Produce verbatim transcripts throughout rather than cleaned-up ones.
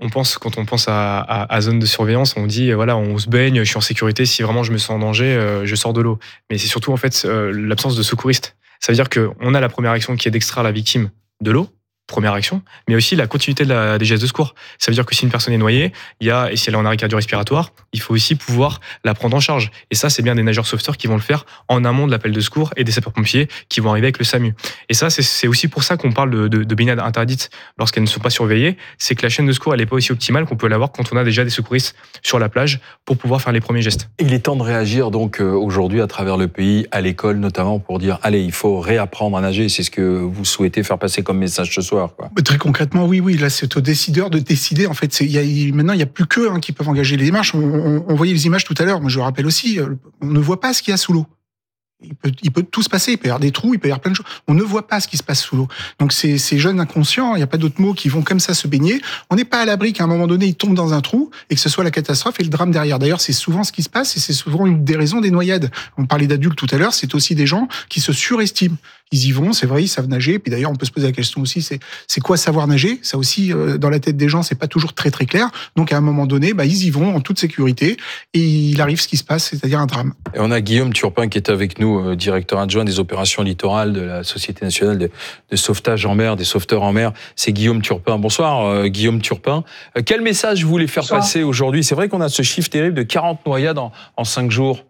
on pense, quand on pense à, à, à zone de surveillance, on dit voilà, on se baigne, je suis en sécurité. Si vraiment je me sens en danger, euh, je sors de l'eau. Mais c'est surtout en fait euh, l'absence de secouristes. Ça veut dire que on a la première action qui est d'extraire la victime de l'eau. Première action, mais aussi la continuité de la, des gestes de secours. Ça veut dire que si une personne est noyée, il y a, et si elle est en arrêt cardio-respiratoire, il faut aussi pouvoir la prendre en charge. Et ça, c'est bien des nageurs sauveteurs qui vont le faire en amont de l'appel de secours et des sapeurs-pompiers qui vont arriver avec le SAMU. Et ça, c'est, c'est aussi pour ça qu'on parle de, de, de baignade interdite lorsqu'elles ne sont pas surveillées. C'est que la chaîne de secours, elle n'est pas aussi optimale qu'on peut l'avoir quand on a déjà des secouristes sur la plage pour pouvoir faire les premiers gestes. Il est temps de réagir donc euh, aujourd'hui à travers le pays, à l'école notamment, pour dire allez, il faut réapprendre à nager. C'est ce que vous souhaitez faire passer comme message ce soir, quoi. Très concrètement, oui, oui. Là, c'est aux décideurs de décider. En fait, c'est, il y a, maintenant, il n'y a plus qu'eux hein, qui peuvent engager les démarches. On, on, on voyait les images tout à l'heure. Moi, je le rappelle aussi. On ne voit pas ce qu'il y a sous l'eau. Il peut, il peut tout se passer. Il peut y avoir des trous, il peut y avoir plein de choses. On ne voit pas ce qui se passe sous l'eau. Donc, ces, ces jeunes inconscients, il n'y a pas d'autres mots, qui vont comme ça se baigner. On n'est pas à l'abri qu'à un moment donné, ils tombent dans un trou et que ce soit la catastrophe et le drame derrière. D'ailleurs, c'est souvent ce qui se passe et c'est souvent une des raisons des noyades. On parlait d'adultes tout à l'heure. C'est aussi des gens qui se surestiment. Ils y vont, c'est vrai, ils savent nager. Puis d'ailleurs, on peut se poser la question aussi, c'est c'est quoi savoir nager ? Ça aussi, euh, dans la tête des gens, c'est pas toujours très très clair. Donc à un moment donné, bah ils y vont en toute sécurité et il arrive ce qui se passe, c'est-à-dire un drame. Et on a Guillaume Turpin qui est avec nous, euh, directeur adjoint des opérations littorales de la Société nationale de, de sauvetage en mer, des sauveteurs en mer. C'est Guillaume Turpin. Bonsoir, euh, Guillaume Turpin. Euh, quel message vous voulez faire Bonsoir. passer aujourd'hui ? C'est vrai qu'on a ce chiffre terrible de quarante noyades en, en cinq jours.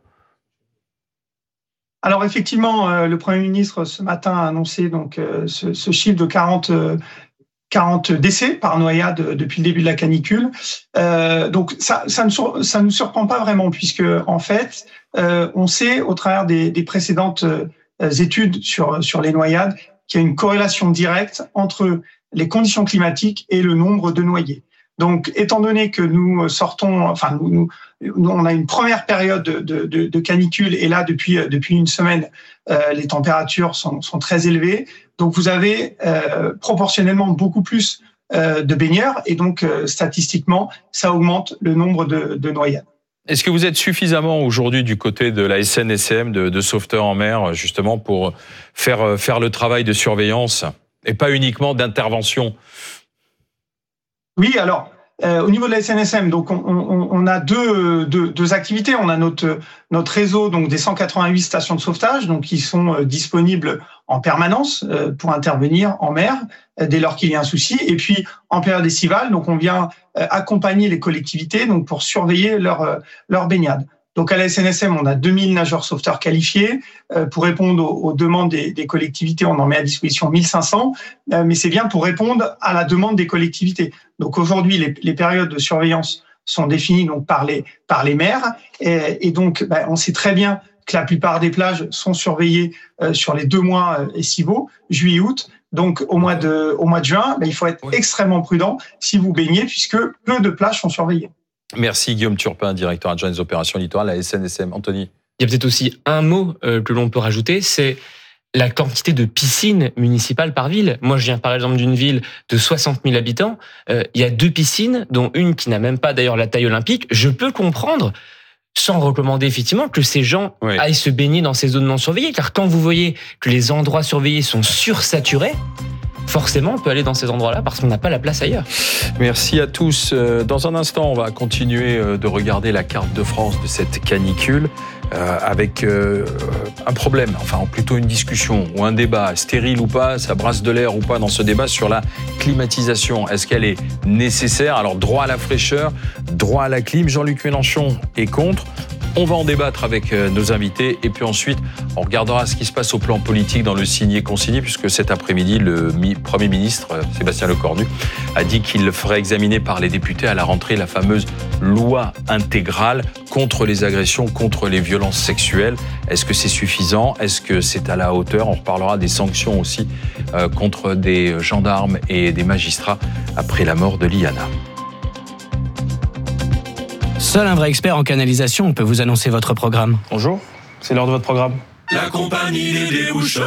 Alors effectivement, euh, le Premier ministre ce matin a annoncé donc euh, ce, ce chiffre de quarante, euh, quarante décès par noyade depuis le début de la canicule. Euh, donc ça, ça ne sur, ça nous surprend pas vraiment puisque en fait, euh, on sait au travers des, des précédentes euh, études sur sur les noyades qu'il y a une corrélation directe entre les conditions climatiques et le nombre de noyés. Donc, étant donné que nous sortons, enfin, nous, nous, nous on a une première période de, de, de canicule et là, depuis, depuis une semaine, euh, les températures sont, sont très élevées. Donc, vous avez euh, proportionnellement beaucoup plus euh, de baigneurs et donc, euh, statistiquement, ça augmente le nombre de, de noyades. Est-ce que vous êtes suffisamment aujourd'hui du côté de la S N S M, de, de sauveteurs en mer, justement, pour faire, faire le travail de surveillance et pas uniquement d'intervention ? Oui, alors, euh, au niveau de la S N S M, donc on, on, on a deux, deux, deux activités. On a notre, notre réseau donc des cent quatre-vingt-huit stations de sauvetage donc qui sont euh, disponibles en permanence euh, pour intervenir en mer euh, dès lors qu'il y a un souci. Et puis, en période estivale, donc on vient euh, accompagner les collectivités donc pour surveiller leur, euh, leur baignade. Donc à la S N S M, on a deux mille nageurs sauveteurs qualifiés. Euh, pour répondre aux, aux demandes des, des collectivités, on en met à disposition mille cinq cents. Euh, mais c'est bien pour répondre à la demande des collectivités. Donc aujourd'hui, les, les périodes de surveillance sont définies donc par les par les maires. Et, et donc, bah, on sait très bien que la plupart des plages sont surveillées euh, sur les deux mois euh, estivaux, juillet-août. Donc au mois de au mois de juin, bah, il faut être oui. extrêmement prudent si vous baignez, puisque peu de plages sont surveillées. Merci Guillaume Turpin, directeur adjoint des opérations littorales à la S N S M. Anthony. Il y a peut-être aussi un mot euh, que l'on peut rajouter, c'est la quantité de piscines municipales par ville. Moi, je viens par exemple d'une ville de soixante mille habitants. Euh, il y a deux piscines, dont une qui n'a même pas d'ailleurs la taille olympique. Je peux comprendre, sans recommander effectivement, que ces gens oui. aillent se baigner dans ces zones non surveillées. Car quand vous voyez que les endroits surveillés sont sursaturés, forcément, on peut aller dans ces endroits-là parce qu'on n'a pas la place ailleurs. Merci à tous. Dans un instant, on va continuer de regarder la carte de France de cette canicule euh, avec euh, un problème, enfin plutôt une discussion ou un débat, stérile ou pas, ça brasse de l'air ou pas dans ce débat sur la climatisation. Est-ce qu'elle est nécessaire ? Alors, droit à la fraîcheur, droit à la clim. Jean-Luc Mélenchon est contre. On va en débattre avec nos invités et puis ensuite, on regardera ce qui se passe au plan politique dans le signé-consigné puisque cet après-midi, le Premier ministre, Sébastien Lecornu, a dit qu'il ferait examiner par les députés à la rentrée la fameuse loi intégrale contre les agressions, contre les violences sexuelles. Est-ce que c'est suffisant ? Est-ce que c'est à la hauteur ? On reparlera des sanctions aussi euh, contre des gendarmes et des magistrats après la mort de Liana. Seul un vrai expert en canalisation peut vous annoncer votre programme. Bonjour, c'est l'heure de votre programme. La compagnie des déboucheurs.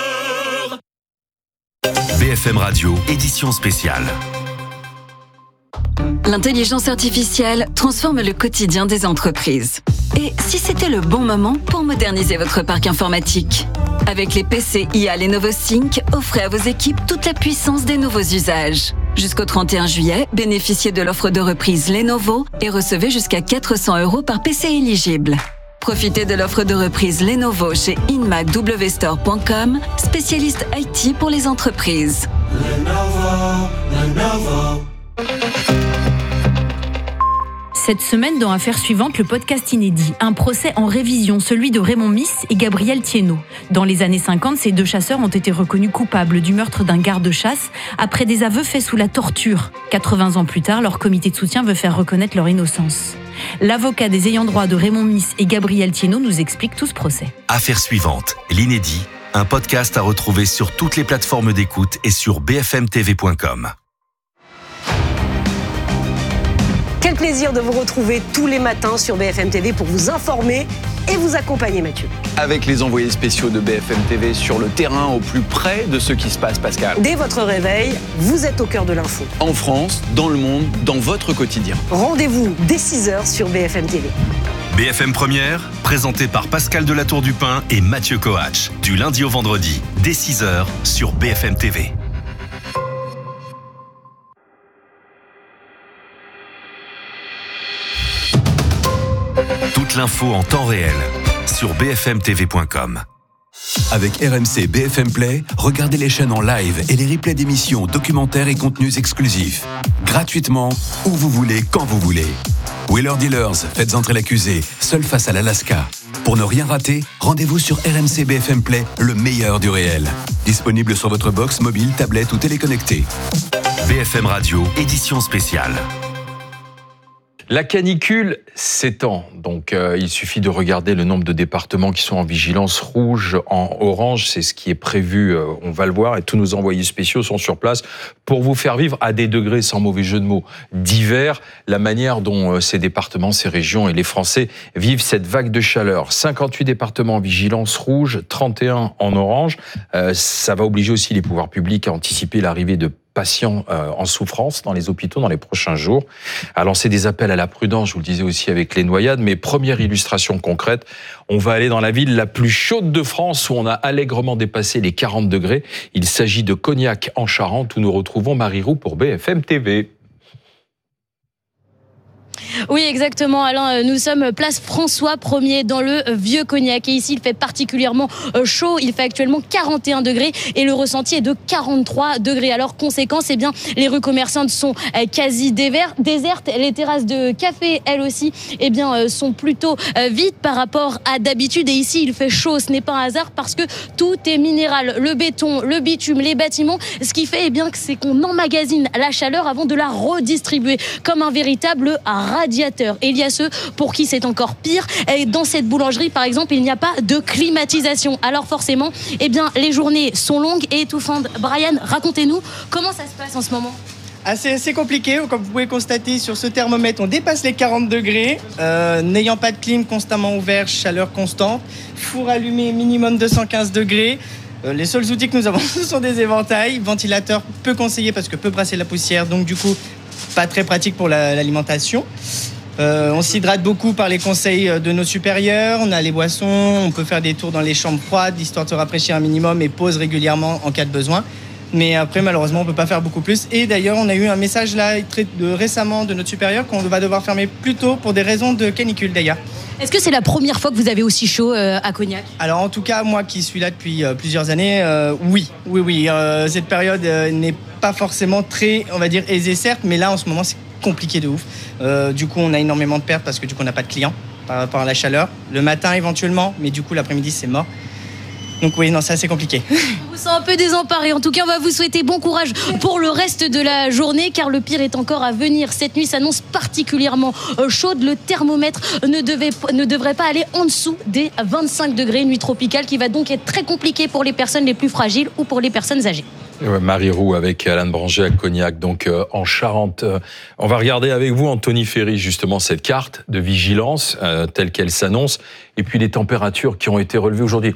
B F M Radio, édition spéciale. L'intelligence artificielle transforme le quotidien des entreprises. Et si c'était le bon moment pour moderniser votre parc informatique ? Avec les P C I A Lenovo Sync, offrez à vos équipes toute la puissance des nouveaux usages. Jusqu'au trente et un juillet, bénéficiez de l'offre de reprise Lenovo et recevez jusqu'à quatre cents euros par P C éligible. Profitez de l'offre de reprise Lenovo chez inmac w store point com, spécialiste I T pour les entreprises. Lenovo, Lenovo. Cette semaine, dans Affaires suivantes, le podcast inédit. Un procès en révision, celui de Raymond Miss et Gabriel Thiénot. Dans les années cinquante, ces deux chasseurs ont été reconnus coupables du meurtre d'un garde-chasse après des aveux faits sous la torture. quatre-vingts ans plus tard, leur comité de soutien veut faire reconnaître leur innocence. L'avocat des ayants droit de Raymond Miss et Gabriel Thiénot nous explique tout ce procès. Affaires suivantes, l'inédit, un podcast à retrouver sur toutes les plateformes d'écoute et sur b f m t v point com. Quel plaisir de vous retrouver tous les matins sur B F M T V pour vous informer et vous accompagner, Mathieu. Avec les envoyés spéciaux de B F M T V sur le terrain, au plus près de ce qui se passe, Pascal. Dès votre réveil, vous êtes au cœur de l'info. En France, dans le monde, dans votre quotidien. Rendez-vous dès six heures sur B F M T V. B F M Première, présenté par Pascal Delatour-Dupin et Mathieu Coach. Du lundi au vendredi, dès six heures sur B F M T V. Toute l'info en temps réel sur b f m t v point com. Avec R M C B F M Play, regardez les chaînes en live et les replays d'émissions, documentaires et contenus exclusifs. Gratuitement, où vous voulez, quand vous voulez. Wheeler Dealers, faites entrer l'accusé, seul face à l'Alaska. Pour ne rien rater, rendez-vous sur R M C B F M Play, le meilleur du réel. Disponible sur votre box, mobile, tablette ou téléconnecté. B F M Radio, édition spéciale. La canicule s'étend, donc euh, il suffit de regarder le nombre de départements qui sont en vigilance rouge, en orange, c'est ce qui est prévu, euh, on va le voir, et tous nos envoyés spéciaux sont sur place pour vous faire vivre à des degrés, sans mauvais jeu de mots, divers, la manière dont euh, ces départements, ces régions et les Français vivent cette vague de chaleur. cinquante-huit départements en vigilance rouge, trente et un en orange, euh, ça va obliger aussi les pouvoirs publics à anticiper l'arrivée de patients euh, en souffrance dans les hôpitaux dans les prochains jours, à lancer des appels à la prudence, je vous le disais aussi avec les noyades, mais première illustration concrète, on va aller dans la ville la plus chaude de France où on a allègrement dépassé les quarante degrés. Il s'agit de Cognac en Charente où nous retrouvons Marie Roux pour B F M T V. Oui, exactement, Alain. Nous sommes place François Ier dans le Vieux Cognac. Et ici, il fait particulièrement chaud. Il fait actuellement quarante et un degrés et le ressenti est de quarante-trois degrés. Alors, conséquence, eh bien, les rues commerçantes sont quasi désertes. Les terrasses de café, elles aussi, eh bien, sont plutôt vides par rapport à d'habitude. Et ici, il fait chaud. Ce n'est pas un hasard parce que tout est minéral. Le béton, le bitume, les bâtiments. Ce qui fait, eh bien, c'est qu'on emmagasine la chaleur avant de la redistribuer comme un véritable radiateur. Et il y a ceux pour qui c'est encore pire. Et dans cette boulangerie, par exemple, il n'y a pas de climatisation. Alors forcément, eh bien, les journées sont longues et étouffantes. Brian, racontez-nous comment ça se passe en ce moment. Ah, c'est assez compliqué. Comme vous pouvez constater sur ce thermomètre, on dépasse les quarante degrés. Euh, n'ayant pas de clim constamment ouvert, chaleur constante. Four allumé minimum deux cent quinze degrés. Euh, les seuls outils que nous avons, ce sont des éventails. Ventilateur peu conseillé parce que peut brasser la poussière. Donc du coup, pas très pratique pour la, l'alimentation. Euh, on s'hydrate beaucoup par les conseils de nos supérieurs. On a les boissons, on peut faire des tours dans les chambres froides, histoire de se rafraîchir un minimum et pause régulièrement en cas de besoin. Mais après, malheureusement, on ne peut pas faire beaucoup plus. Et d'ailleurs, on a eu un message là très, de, récemment de notre supérieur qu'on va devoir fermer plus tôt pour des raisons de canicule d'ailleurs. Est-ce que c'est la première fois que vous avez aussi chaud euh, à Cognac ? Alors en tout cas, moi qui suis là depuis euh, plusieurs années, euh, oui, oui, oui. Euh, cette période euh, n'est pas forcément très, on va dire, aisée certes, mais là en ce moment c'est compliqué de ouf. Euh, du coup, on a énormément de pertes parce que du coup on n'a pas de clients par rapport à la chaleur. Le matin éventuellement, mais du coup l'après-midi c'est mort. Donc oui, non, c'est assez compliqué. On vous sent un peu désemparé. En tout cas, on va vous souhaiter bon courage pour le reste de la journée, car le pire est encore à venir. Cette nuit s'annonce particulièrement chaude. Le thermomètre ne, devait, ne devrait pas aller en dessous des vingt-cinq degrés. Nuit tropicale qui va donc être très compliquée pour les personnes les plus fragiles ou pour les personnes âgées. Marie Roux avec Alain Branger à Cognac, donc euh, en Charente. Euh, on va regarder avec vous, Anthony Ferry, justement cette carte de vigilance euh, telle qu'elle s'annonce, et puis les températures qui ont été relevées aujourd'hui.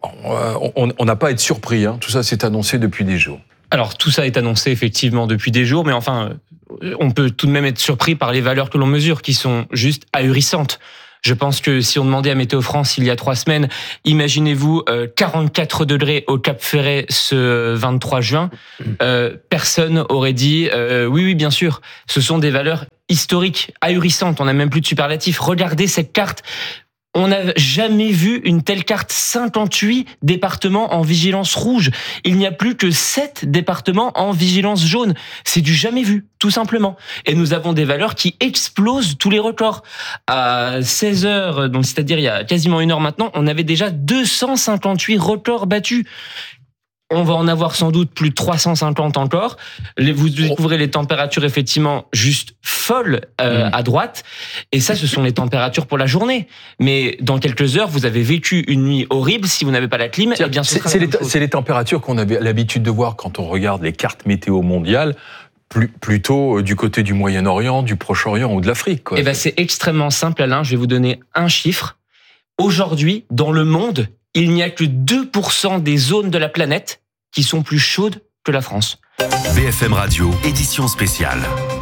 On n'a pas à être surpris, hein. Tout ça s'est annoncé depuis des jours. Alors tout ça est annoncé effectivement depuis des jours, mais enfin, on peut tout de même être surpris par les valeurs que l'on mesure, qui sont juste ahurissantes. Je pense que si on demandait à Météo France il y a trois semaines, imaginez-vous euh, quarante-quatre degrés au Cap Ferret ce vingt-trois juin, euh, personne aurait dit euh, oui, oui, bien sûr. Ce sont des valeurs historiques, ahurissantes. On n'a même plus de superlatifs. Regardez cette carte. On n'a jamais vu une telle carte. cinquante-huit départements en vigilance rouge. Il n'y a plus que sept départements en vigilance jaune. C'est du jamais vu, tout simplement. Et nous avons des valeurs qui explosent tous les records. À seize heures, donc c'est-à-dire il y a quasiment une heure maintenant, on avait déjà deux cent cinquante-huit records battus. On va en avoir sans doute plus de trois cent cinquante encore. Vous découvrez les températures effectivement juste folles euh, mmh. à droite. Et ça, ce sont les températures pour la journée. Mais dans quelques heures, vous avez vécu une nuit horrible. Si vous n'avez pas la clim, Tiens, eh bien, ce c'est, sera c'est, la les, même chose. c'est les températures qu'on a l'habitude de voir quand on regarde les cartes météo mondiales. Plus, plutôt du côté du Moyen-Orient, du Proche-Orient ou de l'Afrique. Quoi. Eh ben, c'est extrêmement simple, Alain. Je vais vous donner un chiffre. Aujourd'hui, dans le monde, il n'y a que deux pour cent des zones de la planète qui sont plus chaudes que la France. B F M Radio, édition spéciale.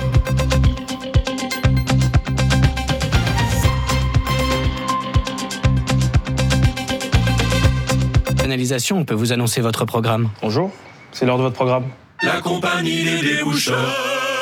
Canalisation, on peut vous annoncer votre programme. Bonjour, c'est l'heure de votre programme. La compagnie des déboucheurs.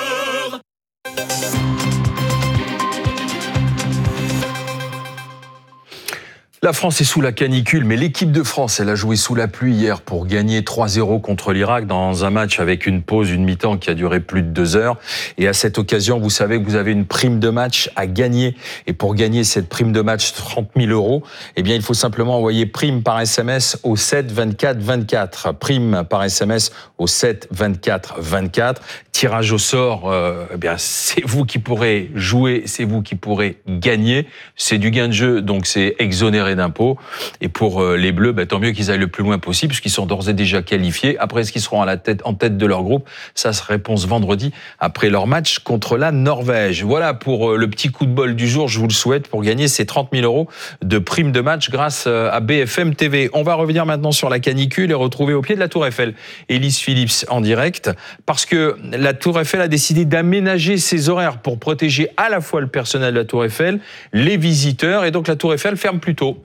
La France est sous la canicule, mais l'équipe de France, elle a joué sous la pluie hier pour gagner trois zéro contre l'Irak dans un match avec une pause, une mi-temps qui a duré plus de deux heures. Et à cette occasion, vous savez que vous avez une prime de match à gagner. Et pour gagner cette prime de match, trente mille euros, eh bien, il faut simplement envoyer prime par S M S au sept vingt-quatre vingt-quatre. Prime par S M S au sept vingt-quatre vingt-quatre. Tirage au sort, euh, eh bien, c'est vous qui pourrez jouer, c'est vous qui pourrez gagner. C'est du gain de jeu, donc c'est exonéré d'impôts. Et pour les Bleus, bah, tant mieux qu'ils aillent le plus loin possible, puisqu'ils sont d'ores et déjà qualifiés. Après, est-ce qu'ils seront à la tête, en tête de leur groupe? Ça se réponse vendredi, après leur match contre la Norvège. Voilà pour le petit coup de bol du jour, je vous le souhaite, pour gagner ces trente mille euros de prime de match grâce à B F M T V. On va revenir maintenant sur la canicule et retrouver au pied de la Tour Eiffel Élise Phillips en direct, parce que la Tour Eiffel a décidé d'aménager ses horaires pour protéger à la fois le personnel de la Tour Eiffel, les visiteurs, et donc la Tour Eiffel ferme plus tôt.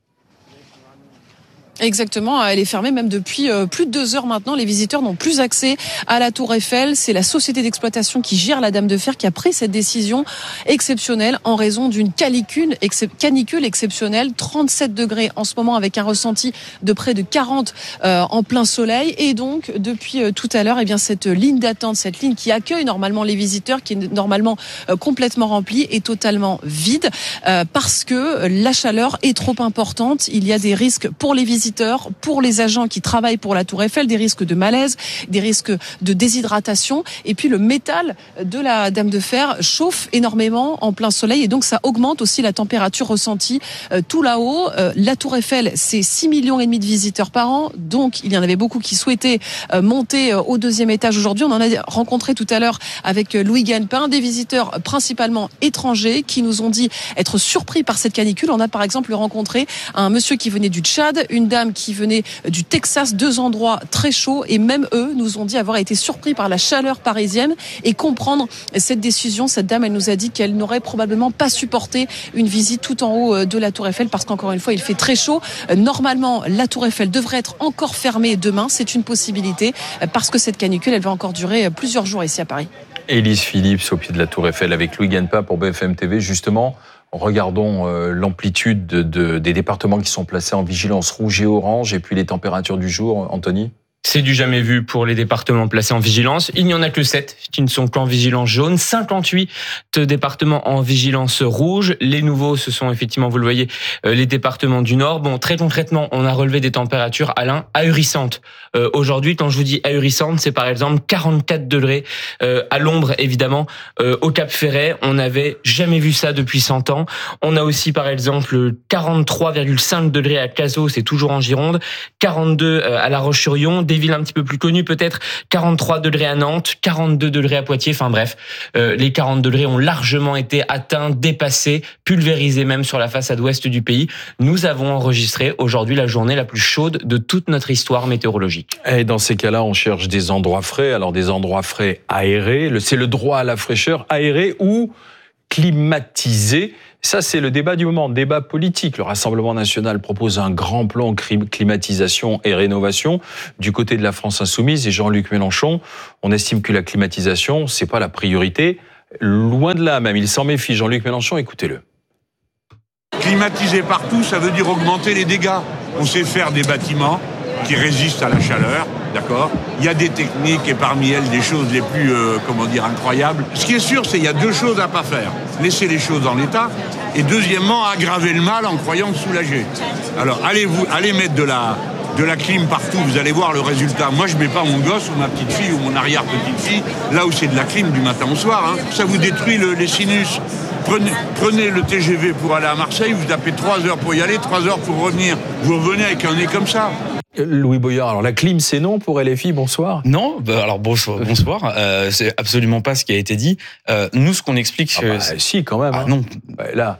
Exactement, elle est fermée même depuis plus de deux heures maintenant. Les visiteurs n'ont plus accès à la Tour Eiffel. C'est la société d'exploitation qui gère la Dame de Fer qui a pris cette décision exceptionnelle en raison d'une canicule, canicule exceptionnelle. trente-sept degrés en ce moment avec un ressenti de près de quarante euh, en plein soleil. Et donc, depuis euh, tout à l'heure, eh bien, cette ligne d'attente, cette ligne qui accueille normalement les visiteurs, qui est normalement euh, complètement remplie, est totalement vide euh, parce que la chaleur est trop importante. Il y a des risques pour les visiteurs, pour les agents qui travaillent pour la Tour Eiffel, des risques de malaise, des risques de déshydratation. Et puis le métal de la Dame de Fer chauffe énormément en plein soleil et donc ça augmente aussi la température ressentie euh, tout là-haut. Euh, la Tour Eiffel, c'est six millions et demi de visiteurs par an. Donc il y en avait beaucoup qui souhaitaient euh, monter euh, au deuxième étage aujourd'hui. On en a rencontré tout à l'heure avec Louis Ganepin, des visiteurs principalement étrangers qui nous ont dit être surpris par cette canicule. On a par exemple rencontré un monsieur qui venait du Tchad, une dame qui venait du Texas, deux endroits très chauds, et même eux nous ont dit avoir été surpris par la chaleur parisienne et comprendre cette décision. Cette dame, elle nous a dit qu'elle n'aurait probablement pas supporté une visite tout en haut de la Tour Eiffel parce qu'encore une fois, il fait très chaud. Normalement, la Tour Eiffel devrait être encore fermée demain. C'est une possibilité parce que cette canicule, elle va encore durer plusieurs jours ici à Paris. Élise Phillips au pied de la Tour Eiffel avec Louis Ganepin pour B F M T V. Justement, regardons euh, l'amplitude de, de, des départements qui sont placés en vigilance rouge et orange et puis les températures du jour, Anthony. C'est du jamais vu pour les départements placés en vigilance. Il n'y en a que sept qui ne sont qu'en vigilance jaune. cinquante-huit départements en vigilance rouge. Les nouveaux, ce sont effectivement, vous le voyez, les départements du Nord. Bon, très concrètement, on a relevé des températures, Alain, ahurissantes. Euh, aujourd'hui, quand je vous dis ahurissantes, c'est par exemple quarante-quatre degrés euh, à l'ombre, évidemment, euh, au Cap Ferret. On n'avait jamais vu ça depuis cent ans. On a aussi, par exemple, quarante-trois virgule cinq degrés à Cazaux, c'est toujours en Gironde. quarante-deux à La Roche-sur-Yon. Des villes un petit peu plus connues, peut-être quarante-trois degrés à Nantes, quarante-deux degrés à Poitiers. Enfin bref, euh, les quarante degrés ont largement été atteints, dépassés, pulvérisés même sur la façade ouest du pays. Nous avons enregistré aujourd'hui la journée la plus chaude de toute notre histoire météorologique. Et dans ces cas-là, on cherche des endroits frais. Alors des endroits frais aérés, c'est le droit à la fraîcheur, aéré ou climatiser. Ça, c'est le débat du moment, débat politique. Le Rassemblement national propose un grand plan climatisation et rénovation. Du côté de la France insoumise et Jean-Luc Mélenchon, on estime que la climatisation, c'est pas la priorité. Loin de là, même. Il s'en méfie. Jean-Luc Mélenchon, écoutez-le. Climatiser partout, ça veut dire augmenter les dégâts. On sait faire des bâtiments qui résistent à la chaleur, d'accord ? Il y a des techniques et parmi elles des choses les plus, euh, comment dire, incroyables. Ce qui est sûr, c'est qu'il y a deux choses à pas faire. Laisser les choses en état et deuxièmement, aggraver le mal en croyant le soulager. Alors, allez-vous, allez mettre de la, de la clim partout, vous allez voir le résultat. Moi, je mets pas mon gosse ou ma petite fille ou mon arrière-petite-fille là où c'est de la clim du matin au soir. Hein. Ça vous détruit le, les sinus. Prenez, prenez le T G V pour aller à Marseille, vous tapez trois heures pour y aller, trois heures pour revenir. Vous revenez avec un nez comme ça. Louis Boyard, alors la clim c'est non pour L F I, bonsoir. Non, bah alors bonsoir, bonsoir. Euh, c'est absolument pas ce qui a été dit. Euh, nous, ce qu'on explique, ah bah, c'est... si quand même. Ah hein. non. Bah, là,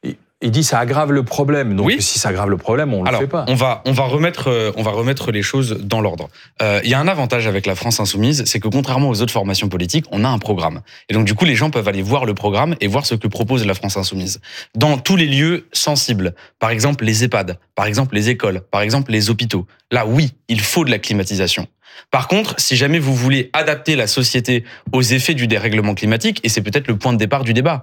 il dit ça aggrave le problème. Donc oui. Si ça aggrave le problème, on alors, le fait pas. On va, on va remettre, euh, on va remettre les choses dans l'ordre. Il euh, y a un avantage avec la France insoumise, c'est que contrairement aux autres formations politiques, on a un programme. Et donc du coup, les gens peuvent aller voir le programme et voir ce que propose la France insoumise dans tous les lieux sensibles. Par exemple, les EHPAD, par exemple les écoles, par exemple les hôpitaux. Là, oui, il faut de la climatisation. Par contre, si jamais vous voulez adapter la société aux effets du dérèglement climatique, et c'est peut-être le point de départ du débat,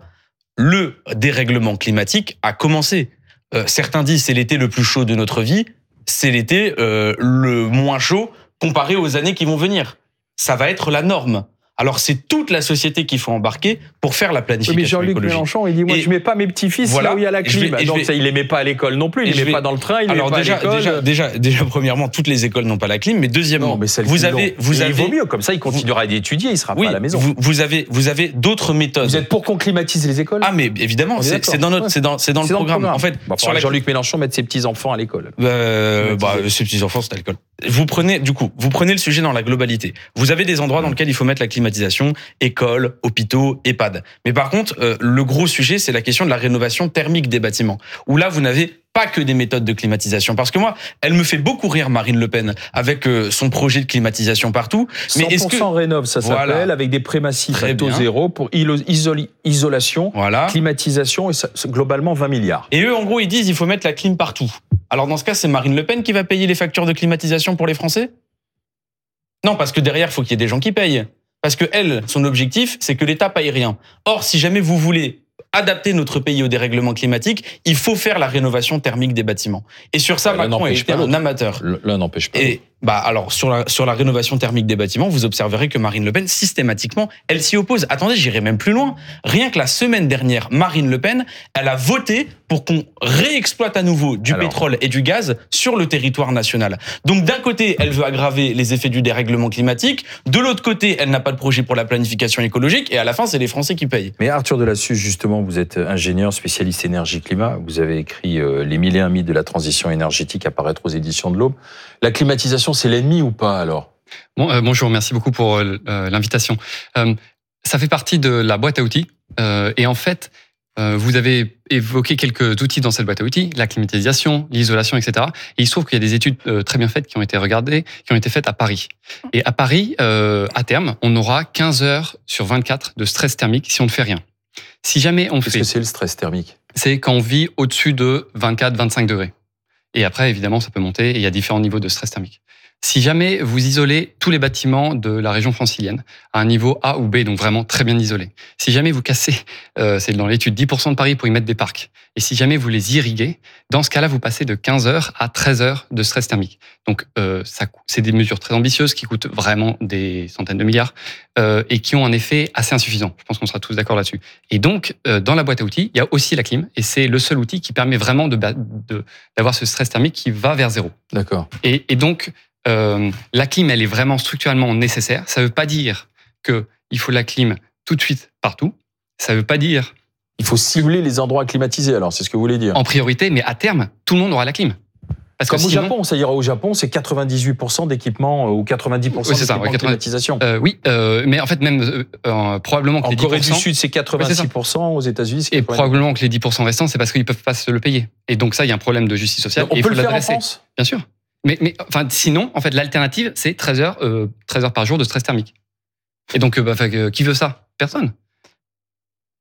le dérèglement climatique a commencé. Euh, certains disent c'est l'été le plus chaud de notre vie, c'est l'été euh, le moins chaud comparé aux années qui vont venir. Ça va être la norme. Alors c'est toute la société qu'il faut embarquer pour faire la planification oui, mais Jean-Luc écologique. Mélenchon, il dit moi et je mets pas mes petits-fils voilà, là où il y a la clim. Vais, Donc vais, ça, il les met pas à l'école non plus, il les met vais, pas dans le train, il les alors met déjà, pas à l'école. Déjà, déjà, déjà, premièrement, toutes les écoles n'ont pas la clim, mais deuxièmement, non, mais vous avez, vous avez, il vaut mieux comme ça, il continuera d'étudier, il sera oui, pas à la maison. Vous, vous avez, vous avez d'autres méthodes. Vous êtes pour qu'on climatise les écoles ? Ah mais évidemment, c'est, c'est dans notre, c'est dans, c'est dans le programme. programme. En fait, bah, sur la... Jean-Luc Mélenchon mettre ses petits enfants à l'école. Euh, bah, ses petits enfants, c'est à l'école. Vous prenez, du coup, vous prenez le sujet dans la globalité. Vous avez des endroits dans lesquels il faut mettre la climatisation, écoles, hôpitaux, EHPAD. Mais par contre, euh, le gros sujet, c'est la question de la rénovation thermique des bâtiments. Où là, vous n'avez pas que des méthodes de climatisation. Parce que moi, elle me fait beaucoup rire, Marine Le Pen, avec euh, son projet de climatisation partout. Mais cent pour cent est-ce que... rénove, ça s'appelle, voilà. Avec des prêts massifs à taux zéro pour isol- isolation, voilà. Climatisation, et ça, c'est globalement vingt milliards. Et eux, en gros, ils disent il faut mettre la clim partout. Alors dans ce cas, c'est Marine Le Pen qui va payer les factures de climatisation pour les Français ? Non, parce que derrière, il faut qu'il y ait des gens qui payent. Parce que elle, son objectif, c'est que l'État paye rien. Or, si jamais vous voulez adapter notre pays au dérèglement climatique, il faut faire la rénovation thermique des bâtiments. Et sur ça, L'un Macron a été un amateur. L'un n'empêche pas. Et bah alors sur la sur la rénovation thermique des bâtiments, vous observerez que Marine Le Pen systématiquement, elle s'y oppose. Attendez, j'irai même plus loin. Rien que la semaine dernière, Marine Le Pen, elle a voté pour qu'on réexploite à nouveau du alors. pétrole et du gaz sur le territoire national. Donc d'un côté, elle veut aggraver les effets du dérèglement climatique, de l'autre côté, elle n'a pas de projet pour la planification écologique et à la fin, c'est les Français qui payent. Mais Arthur Delassus, justement, vous êtes ingénieur spécialiste énergie-climat, vous avez écrit euh, Les mille et un mythes de la transition énergétique à paraître aux éditions de l'Aube. La climatisation, c'est l'ennemi ou pas alors ? Bon, euh, bonjour, merci beaucoup pour euh, l'invitation. Euh, ça fait partie de la boîte à outils euh, et en fait, euh, vous avez évoqué quelques outils dans cette boîte à outils, la climatisation, l'isolation, et cetera. Et il se trouve qu'il y a des études euh, très bien faites qui ont été regardées, qui ont été faites à Paris. Et à Paris, euh, à terme, on aura quinze heures sur vingt-quatre de stress thermique si on ne fait rien. Si jamais on Qu'est-ce fait... que c'est le stress thermique ? C'est quand on vit au-dessus de vingt-quatre à vingt-cinq degrés. Et après, évidemment, ça peut monter et il y a différents niveaux de stress thermique. Si jamais vous isolez tous les bâtiments de la région francilienne à un niveau A ou B, donc vraiment très bien isolés, si jamais vous cassez, euh, c'est dans l'étude, dix pour cent de Paris pour y mettre des parcs, et si jamais vous les irriguez, dans ce cas-là, vous passez de quinze heures à treize heures de stress thermique. Donc, euh, ça, c'est des mesures très ambitieuses qui coûtent vraiment des centaines de milliards euh, et qui ont un effet assez insuffisant. Je pense qu'on sera tous d'accord là-dessus. Et donc, euh, dans la boîte à outils, il y a aussi la clim, et c'est le seul outil qui permet vraiment de, de, d'avoir ce stress thermique qui va vers zéro. D'accord. Et, et donc, Euh, la clim, elle est vraiment structurellement nécessaire. Ça ne veut pas dire qu'il faut la clim tout de suite partout. Ça ne veut pas dire... Il faut cibler les endroits climatisés, alors, c'est ce que vous voulez dire. En priorité, mais à terme, tout le monde aura la clim. Parce Comme que au sinon... Japon, c'est-à-dire au Japon, c'est quatre-vingt-dix-huit pour cent d'équipements ou quatre-vingt-dix pour cent oui, c'est d'équipements ça, ouais, de climatisation. Euh, oui, euh, mais en fait, même euh, euh, probablement que en les dix pour cent... En Corée du Sud, c'est quatre-vingt-six pour cent, aux États-Unis, c'est et probablement que les dix pour cent restants, c'est parce qu'ils ne peuvent pas se le payer. Et donc ça, il y a un problème de justice sociale. On et peut il faut le faire l'adresser. en France ? Bien sûr. Mais, mais enfin, sinon, en fait, l'alternative, c'est treize heures, euh, treize heures par jour de stress thermique. Et donc, euh, bah, euh, qui veut ça ? Personne.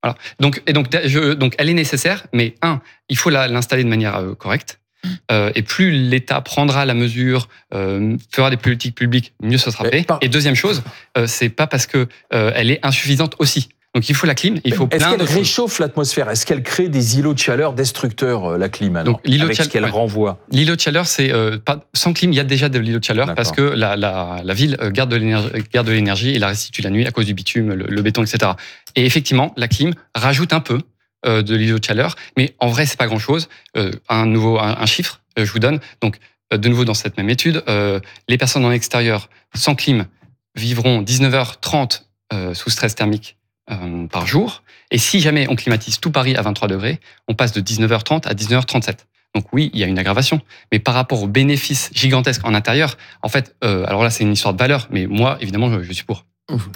Voilà. Donc, et donc, je, donc, elle est nécessaire, mais un, il faut la, l'installer de manière euh, correcte. Euh, et plus l'État prendra la mesure, euh, fera des politiques publiques, mieux ce sera fait. Par... Et deuxième chose, euh, c'est pas parce que euh, elle est insuffisante aussi. Donc il faut la clim, il faut Est-ce plein qu'elle de choses. réchauffe l'atmosphère? Est-ce qu'elle crée des îlots de chaleur destructeurs, euh, la clim alors, Donc l'îlot avec de ce qu'elle ouais. renvoie? L'îlot de chaleur, c'est euh, pas sans clim, il y a déjà de l'îlot de chaleur. D'accord. Parce que la, la, la ville garde de l'énergie, garde de l'énergie et la restitue la nuit à cause du bitume, le, le béton, et cetera. Et effectivement, la clim rajoute un peu euh, de l'îlot de chaleur, mais en vrai, c'est pas grand-chose. Euh, un nouveau, un, un chiffre, euh, je vous donne. Donc euh, de nouveau dans cette même étude, euh, les personnes en extérieur sans clim vivront dix-neuf heures trente euh, sous stress thermique euh, par jour. Et si jamais on climatise tout Paris à vingt-trois degrés, on passe de dix-neuf heures trente à dix-neuf heures trente-sept. Donc oui, il y a une aggravation. Mais par rapport aux bénéfices gigantesques en intérieur, en fait, euh, alors là, c'est une histoire de valeur, mais moi, évidemment, je, je suis pour.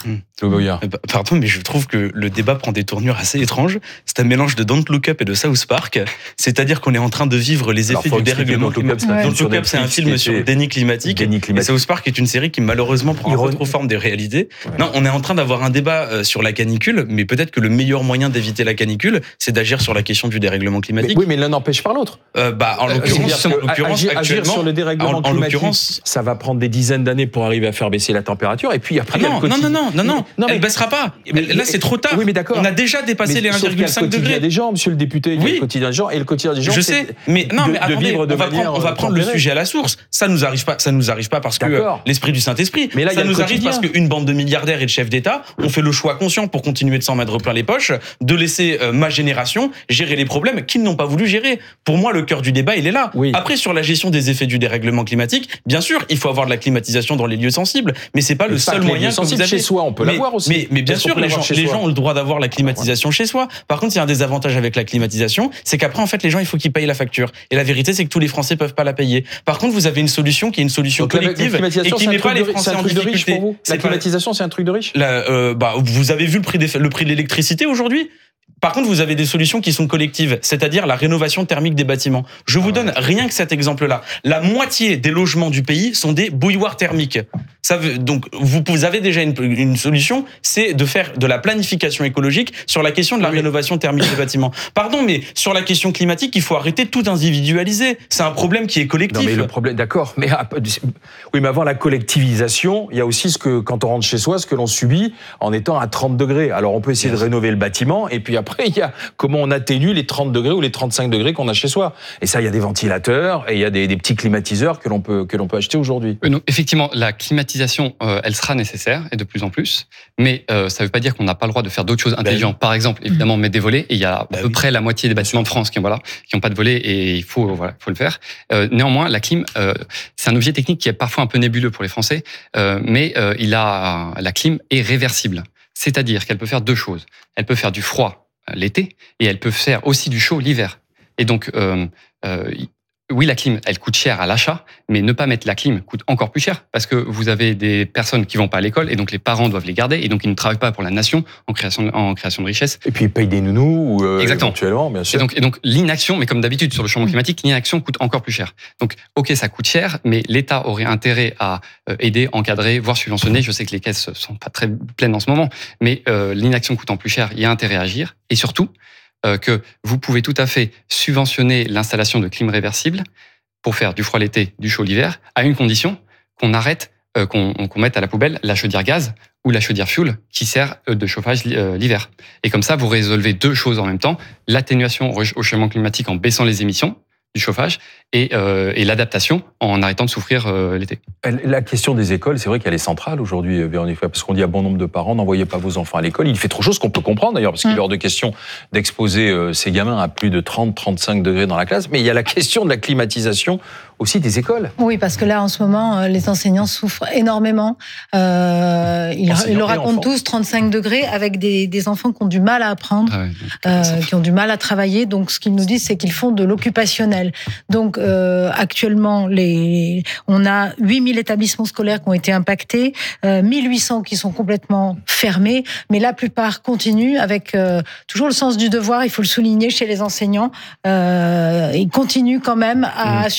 Mmh. Pardon, mais je trouve que le débat prend des tournures assez étranges. C'est un mélange de Don't Look Up et de South Park. C'est-à-dire qu'on est en train de vivre les effets Alors, du dérèglement climatique. Don't Look Up, c'est un film sur le déni climatique. déni climatique. Et South Park est une série qui malheureusement prend un peu trop forme des réalités. Ouais. Non, on est en train d'avoir un débat sur la canicule, mais peut-être que le meilleur moyen d'éviter la canicule, c'est d'agir sur la question du dérèglement climatique. Mais, oui, mais l'un n'empêche pas l'autre. Euh, bah, en l'occurrence, en l'occurrence agir, agir sur le dérèglement en, climatique, en ça va prendre des dizaines d'années pour arriver à faire baisser la température. Et puis après, ah non, non, non, non, non, non. Non, mais, elle baissera pas. Mais, là, c'est trop tard. Oui, mais d'accord. On a déjà dépassé mais les un virgule cinq degrés. Il y a des gens, monsieur le député, il y a oui. le quotidien des gens, et le quotidien des gens, je sais. Mais non, de, mais attendez, on va prendre, on va prendre le sujet à la source. Ça nous arrive pas, ça nous arrive pas parce que d'accord. l'esprit du Saint-Esprit. Mais là, ça nous arrive parce qu'une bande de milliardaires et de chefs d'État ont fait le choix conscient pour continuer de s'en mettre plein les poches, de laisser euh, ma génération gérer les problèmes qu'ils n'ont pas voulu gérer. Pour moi, le cœur du débat, il est là. Oui. Après, sur la gestion des effets du dérèglement climatique, bien sûr, il faut avoir de la climatisation dans les lieux sensibles, mais c'est pas le seul moyen que vous avez. Chez soi, on peut l'avoir aussi. Mais, mais bien sûr, les gens, les gens ont le droit d'avoir la climatisation chez soi. Par contre, il y a un désavantage avec la climatisation, c'est qu'après, en fait, les gens, il faut qu'ils payent la facture. Et la vérité, c'est que tous les Français peuvent pas la payer. Par contre, vous avez une solution qui est une solution donc, collective et qui met pas les Français en difficulté. Pour vous. La climatisation, c'est un truc de riche. La, euh, bah, vous avez vu le prix, des, le prix de l'électricité aujourd'hui? Par contre, vous avez des solutions qui sont collectives, c'est-à-dire la rénovation thermique des bâtiments. Je vous ah ouais. donne rien que cet exemple-là. La moitié des logements du pays sont des bouilloires thermiques. Ça veut, donc, vous, vous avez déjà une, une solution, c'est de faire de la planification écologique sur la question de la oui. rénovation thermique des bâtiments. Pardon, mais sur la question climatique, il faut arrêter de tout individualiser. C'est un problème qui est collectif. Non, mais le problème, d'accord. Mais oui, mais avant la collectivisation, il y a aussi ce que, quand on rentre chez soi, ce que l'on subit en étant à trente degrés. Alors, on peut essayer yes. de rénover le bâtiment, et puis après, il y a comment on atténue les trente degrés ou les trente-cinq degrés qu'on a chez soi. Et ça, il y a des ventilateurs et il y a des, des petits climatiseurs que l'on peut, que l'on peut acheter aujourd'hui. Euh, non, effectivement, la climatisation, euh, elle sera nécessaire et de plus en plus. Mais euh, ça ne veut pas dire qu'on n'a pas le droit de faire d'autres choses intelligentes. Bah, Par exemple, évidemment, mettre des volets. Et il y a bah, à peu oui. près la moitié des bâtiments de France qui n'ont voilà, qui ont pas de volets et il faut, voilà, faut le faire. Euh, néanmoins, la clim, euh, c'est un objet technique qui est parfois un peu nébuleux pour les Français, euh, mais euh, il a, la clim est réversible. C'est-à-dire qu'elle peut faire deux choses. Elle peut faire du froid l'été, et elle peut faire aussi du chaud l'hiver. Et donc, euh, euh, oui, la clim, elle coûte cher à l'achat, mais ne pas mettre la clim coûte encore plus cher, parce que vous avez des personnes qui vont pas à l'école, et donc les parents doivent les garder, et donc ils ne travaillent pas pour la nation en création de, en création de richesse. Et puis ils payent des nounous, euh, Exactement. éventuellement, bien sûr. Et donc, et donc l'inaction, mais comme d'habitude sur le changement climatique, l'inaction coûte encore plus cher. Donc, ok, ça coûte cher, mais l'État aurait intérêt à aider, encadrer, voire subventionner. Je sais que les caisses sont pas très pleines en ce moment, mais euh, l'inaction coûtant plus cher, il y a intérêt à agir. Et surtout, euh, que vous pouvez tout à fait subventionner l'installation de clim réversible pour faire du froid l'été, du chaud l'hiver, à une condition qu'on arrête, euh, qu'on, qu'on mette à la poubelle la chaudière gaz ou la chaudière fuel qui sert de chauffage l'hiver. Et comme ça, vous résolvez deux choses en même temps, l'atténuation au changement climatique en baissant les émissions du chauffage et, euh, et l'adaptation en arrêtant de souffrir euh, l'été. La question des écoles, c'est vrai qu'elle est centrale aujourd'hui, Véronique, parce qu'on dit à bon nombre de parents, n'envoyez pas vos enfants à l'école. Il fait trop chaud, ce qu'on peut comprendre d'ailleurs, parce qu'il est hors de question d'exposer euh, ces gamins à plus de trente à trente-cinq degrés dans la classe. Mais il y a la question de la climatisation aussi des écoles. Oui, parce que là, en ce moment, les enseignants souffrent énormément. Euh, ils, ils le racontent tous, trente-cinq degrés, avec des, des enfants qui ont du mal à apprendre, ah ouais, euh, qui ont du mal à travailler. Donc, ce qu'ils nous disent, c'est qu'ils font de l'occupationnel. Donc, euh, actuellement, les, on a huit mille établissements scolaires qui ont été impactés, euh, mille huit cents qui sont complètement fermés, mais la plupart continuent avec euh, toujours le sens du devoir, il faut le souligner chez les enseignants. Euh, ils continuent quand même à mmh. assurer la continuité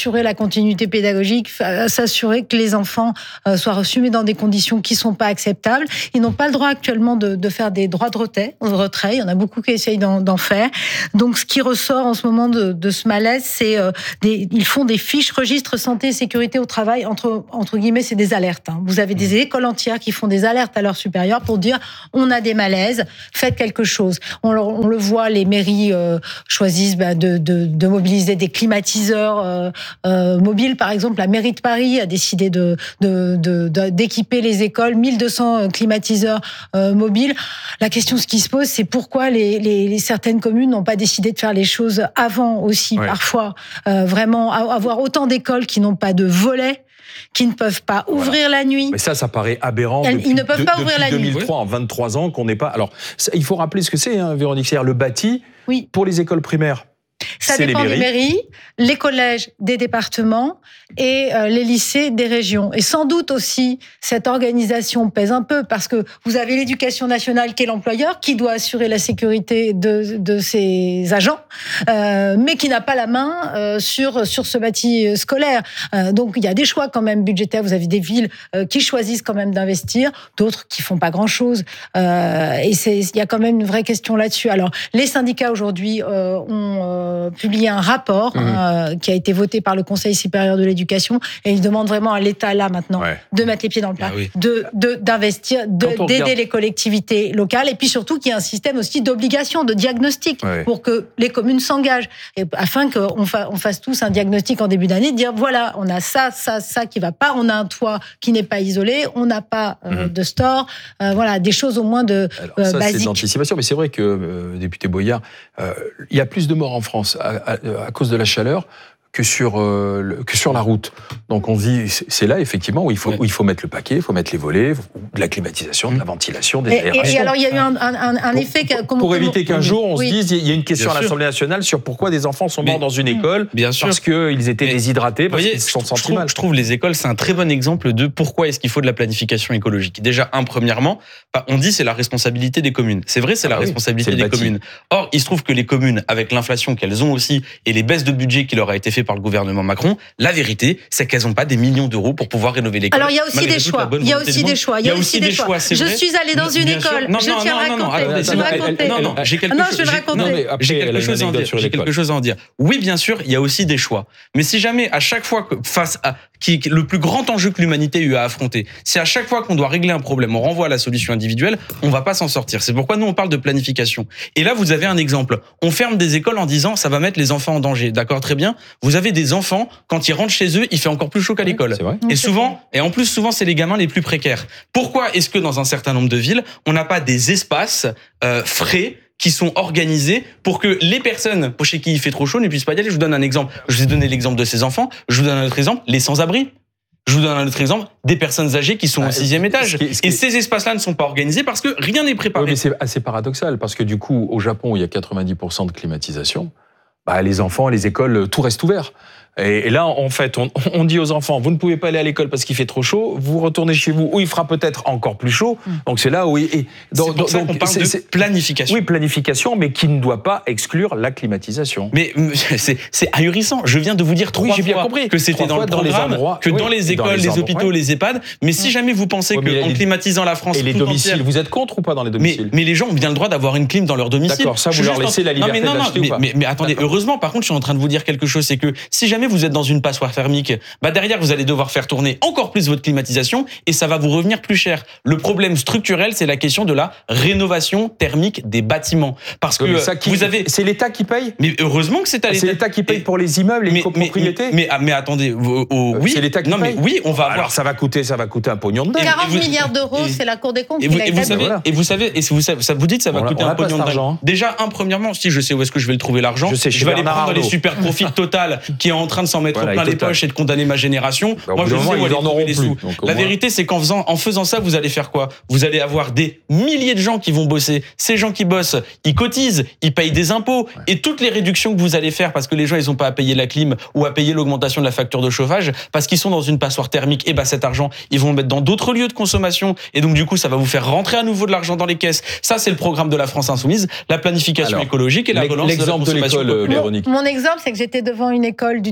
continuité pédagogique, s'assurer que les enfants soient reçus, mais dans des conditions qui sont pas acceptables. Ils n'ont pas le droit actuellement de, de faire des droits de retrait. De retrait. Il y en a beaucoup qui essayent d'en, d'en faire. Donc, ce qui ressort en ce moment de, de ce malaise, c'est euh, des, ils font des fiches registres santé et sécurité au travail. Entre, entre guillemets, c'est des alertes. Hein. Vous avez des écoles entières qui font des alertes à leurs supérieurs pour dire on a des malaises, faites quelque chose. On, on le voit, les mairies euh, choisissent bah, de, de, de mobiliser des climatiseurs euh, euh, mobiles. Par exemple, la mairie de Paris a décidé de, de, de, de, d'équiper les écoles, mille deux cents climatiseurs euh, mobiles. La question ce qui se pose, c'est pourquoi les, les, les certaines communes n'ont pas décidé de faire les choses avant aussi, ouais. parfois. Euh, vraiment, avoir autant d'écoles qui n'ont pas de volets, qui ne peuvent pas ouvrir voilà. la nuit. Mais ça, ça paraît aberrant. Elles, depuis, ils ne peuvent de, pas ouvrir la deux mille trois, nuit. deux mille trois, en vingt-trois ans, qu'on n'est pas... Alors, ça, il faut rappeler ce que c'est, hein, Véronique, c'est-à-dire le bâti oui. pour les écoles primaires. Ça c'est dépend les des mairies, les collèges des départements et euh, les lycées des régions. Et sans doute aussi, cette organisation pèse un peu parce que vous avez l'éducation nationale qui est l'employeur, qui doit assurer la sécurité de, de ses agents, euh, mais qui n'a pas la main euh, sur, sur ce bâti scolaire. Euh, donc, il y a des choix quand même budgétaires. Vous avez des villes euh, qui choisissent quand même d'investir, d'autres qui font pas grand-chose. Euh, et c'est, il y a quand même une vraie question là-dessus. Alors, les syndicats aujourd'hui euh, ont... Euh, publié un rapport mmh. hein, qui a été voté par le Conseil supérieur de l'éducation et il demande vraiment à l'État là maintenant ouais. de mettre les pieds dans le plat, ah oui. de, de, d'investir, de, d'aider regarde... les collectivités locales et puis surtout qu'il y ait un système aussi d'obligation, de diagnostic ouais. pour que les communes s'engagent et afin qu'on fa- on fasse tous un diagnostic en début d'année, de dire voilà, on a ça, ça, ça qui va pas, on a un toit qui n'est pas isolé, on n'a pas euh, mmh. de store, euh, voilà, des choses au moins de Alors, euh, ça, basiques. C'est de l'anticipation, mais c'est vrai que, euh, député Boyard, euh, il y a plus de morts en France à, à, à cause de la chaleur que sur, euh, le, que sur la route. Donc on se dit, c'est là effectivement où il faut, où il faut mettre le paquet, il faut mettre les volets, de la climatisation, de la ventilation, des et, aérations. Et, et alors il y a eu un, un, un, un pour, effet... Pour, comme, pour éviter qu'un comme, jour on oui. se dise, il y a une question bien à l'Assemblée nationale sur pourquoi des enfants sont morts mais, dans une école, bien sûr. parce qu'ils étaient mais, déshydratés, parce voyez, qu'ils se sont sentis je trouve, mal. Je trouve les écoles, c'est un très bon exemple de pourquoi est-ce qu'il faut de la planification écologique. Déjà, un, premièrement, on dit c'est la responsabilité des communes. C'est vrai, c'est ah la oui, responsabilité c'est des communes. Or, il se trouve que les communes, avec l'inflation qu'elles ont aussi, et les baisses de budget qui leur a été fait par le gouvernement Macron, la vérité, c'est qu'elles n'ont pas des millions d'euros pour pouvoir rénover l'école. Alors, il y a aussi des choix. Il y a aussi des choix. Il y a aussi des choix. Je suis allée dans une école. Non, je non, tiens à non, raconter. non, je vais raconter. Non, non, j'ai quelque non, chose. Je vais raconter. Non, mais j'ai quelque chose à en dire. J'ai quelque chose à en dire. Oui, bien sûr, il y a aussi des choix. Mais si jamais, à chaque fois que, face à, qui, le plus grand enjeu que l'humanité a eu à affronter, c'est à chaque fois qu'on doit régler un problème, on renvoie à la solution individuelle, on va pas s'en sortir. C'est pourquoi nous, on parle de planification. Et là, vous avez un exemple. On ferme des écoles en disant, ça va mettre les enfants en danger. D'accord, très bien. Vous avez des enfants, quand ils rentrent chez eux, il fait encore plus chaud qu'à l'école. C'est vrai. Et souvent, et en plus, souvent, c'est les gamins les plus précaires. Pourquoi est-ce que dans un certain nombre de villes, on n'a pas des espaces euh, frais qui sont organisés pour que les personnes pour chez qui il fait trop chaud ne puissent pas y aller? Je vous donne un exemple. Je vous ai donné l'exemple de ces enfants. Je vous donne un autre exemple, les sans-abri. Je vous donne un autre exemple, des personnes âgées qui sont ah, au sixième étage. Ce qui est, ce qui est... Et ces espaces-là ne sont pas organisés parce que rien n'est préparé. Oui, mais c'est assez paradoxal parce que du coup, au Japon, où il y a quatre-vingt-dix pour cent de climatisation, bah, les enfants, les écoles, tout reste ouvert. Et là, en fait, on, on dit aux enfants, vous ne pouvez pas aller à l'école parce qu'il fait trop chaud, vous retournez chez vous où il fera peut-être encore plus chaud. Mmh. Donc c'est là où... Et, donc, c'est pour ça qu'on parle de planification. Oui, planification, mais qui ne doit pas exclure la climatisation. Mais c'est, c'est ahurissant. Je viens de vous dire trois oui, j'ai fois bien compris. que c'était dans le dans programme, les endroits, que oui, dans les écoles, dans les, les hôpitaux, oui. les EHPAD. Mais si jamais vous pensez oui, qu'en climatisant la France... Et les domiciles, entière, vous êtes contre ou pas dans les domiciles? mais, mais les gens ont bien le droit d'avoir une clim dans leur domicile. D'accord, ça, vous leur laissez la liberté d'acheter ou pas? Mais attendez, heureusement, par contre, je suis en train de vous dire quelque chose, c'est que si jamais vous êtes dans une passoire thermique, bah derrière vous allez devoir faire tourner encore plus votre climatisation et ça va vous revenir plus cher. Le problème structurel, c'est la question de la rénovation thermique des bâtiments. Parce que ça qui, vous avez, c'est l'État qui paye. Mais heureusement que c'est à l'État. C'est l'État qui paye pour les immeubles et les copropriétés. Mais, mais, mais, mais attendez, oh, oh, oui, c'est l'État qui non, paye. Mais oui, on va Alors avoir. ça va coûter, ça va coûter un pognon de dingue. quarante milliards d'euros, et, c'est la Cour des comptes. Et vous, et vous savez, voilà. et vous savez, et vous savez, ça vous dites, ça va on coûter on un pognon de dingue. Déjà, un premièrement, si je sais où est-ce que je vais le trouver l'argent, je, sais, je vais aller prendre les super profits Total qui est en train de s'en mettre plein les poches et de condamner ma génération. Bah, moi, je sais où aller trouver les sous. Donc, la vérité, c'est qu'en faisant, en faisant ça, vous allez faire quoi? Vous allez avoir des milliers de gens qui vont bosser. Ces gens qui bossent, ils cotisent, ils payent des impôts. Ouais. Et toutes les réductions que vous allez faire, parce que les gens, ils n'ont pas à payer la clim ou à payer l'augmentation de la facture de chauffage, parce qu'ils sont dans une passoire thermique, et bah cet argent, ils vont le mettre dans d'autres lieux de consommation. Et donc, du coup, ça va vous faire rentrer à nouveau de l'argent dans les caisses. Ça, c'est le programme de la France Insoumise, la planification Alors, écologique et la relance de la consommation. L'exemple de l'école, Véronique. Mon, mon exemple, c'est que j'étais devant une école du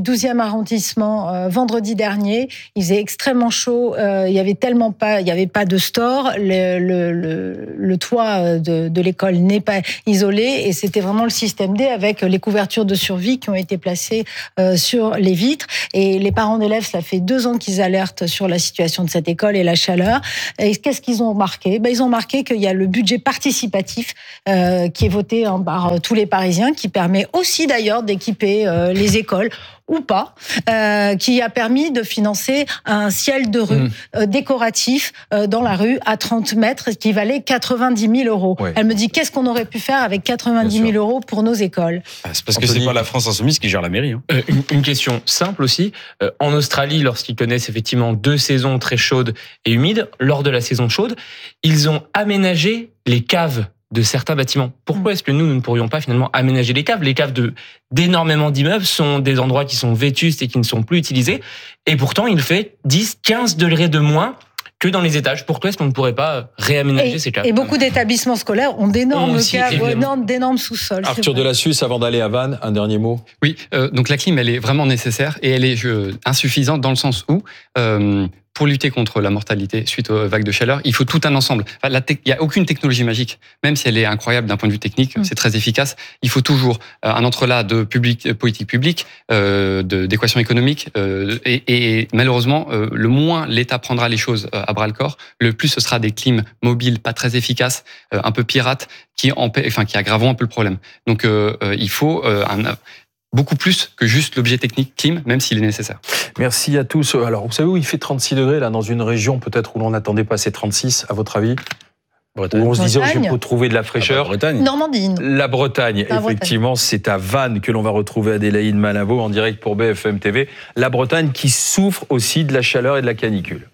douzième arrondissement euh, vendredi dernier. Il faisait extrêmement chaud. Euh, il y avait tellement pas, il y avait pas de store. Le, le, le, le toit de, de l'école n'est pas isolé et c'était vraiment le système D avec les couvertures de survie qui ont été placées euh, sur les vitres. Et les parents d'élèves, ça fait deux ans qu'ils alertent sur la situation de cette école et la chaleur. Et qu'est-ce qu'ils ont marqué? Ben, ils ont marqué qu'il y a le budget participatif euh, qui est voté hein, par euh, tous les Parisiens, qui permet aussi d'ailleurs d'équiper euh, les écoles ou pas, euh, qui a permis de financer un ciel de rue mmh. euh, décoratif euh, dans la rue à trente mètres, qui valait quatre-vingt-dix mille euros. Ouais. Elle me dit, qu'est-ce qu'on aurait pu faire avec quatre-vingt-dix mille euros pour nos écoles? ah, C'est parce que Anthony. C'est pas la France Insoumise qui gère la mairie. Hein. Euh, une, une question simple aussi. Euh, en Australie, lorsqu'ils connaissent effectivement deux saisons très chaudes et humides, lors de la saison chaude, ils ont aménagé les caves de certains bâtiments. Pourquoi est-ce que nous, nous ne pourrions pas finalement aménager les caves? Les caves de, d'énormément d'immeubles sont des endroits qui sont vétustes et qui ne sont plus utilisés. Et pourtant, il fait dix, quinze degrés de moins que dans les étages. Pourquoi est-ce qu'on ne pourrait pas réaménager et, ces caves? Et beaucoup d'établissements scolaires ont d'énormes aussi, caves, énormes, d'énormes sous-sols. Arthur Delassus, avant d'aller à Vannes, un dernier mot. Oui, euh, donc la clim, elle est vraiment nécessaire et elle est je, insuffisante dans le sens où... Euh, pour lutter contre la mortalité suite aux vagues de chaleur, il faut tout un ensemble. Enfin, la te- il n'y a aucune technologie magique, même si elle est incroyable d'un point de vue technique, mmh. c'est très efficace. Il faut toujours un entrelac de public, politique publique, euh, de, d'équation économique, euh, et, et malheureusement, euh, le moins l'État prendra les choses à bras-le-corps, le plus ce sera des clims mobiles pas très efficaces, euh, un peu pirates, qui, empê- enfin, qui aggraveront un peu le problème. Donc, euh, euh, il faut euh, un... beaucoup plus que juste l'objet technique clim, même s'il est nécessaire. Merci à tous. Alors, vous savez où il fait trente-six degrés, là, dans une région peut-être où l'on n'attendait pas ces trente-six, à votre avis? Bretagne. Où on se disait, oh, je peux trouver de la fraîcheur. Ah bah, Bretagne. Normandie. La Bretagne, la effectivement, Bretagne. C'est à Vannes que l'on va retrouver Adélaïde Malavo en direct pour B F M T V. La Bretagne qui souffre aussi de la chaleur et de la canicule.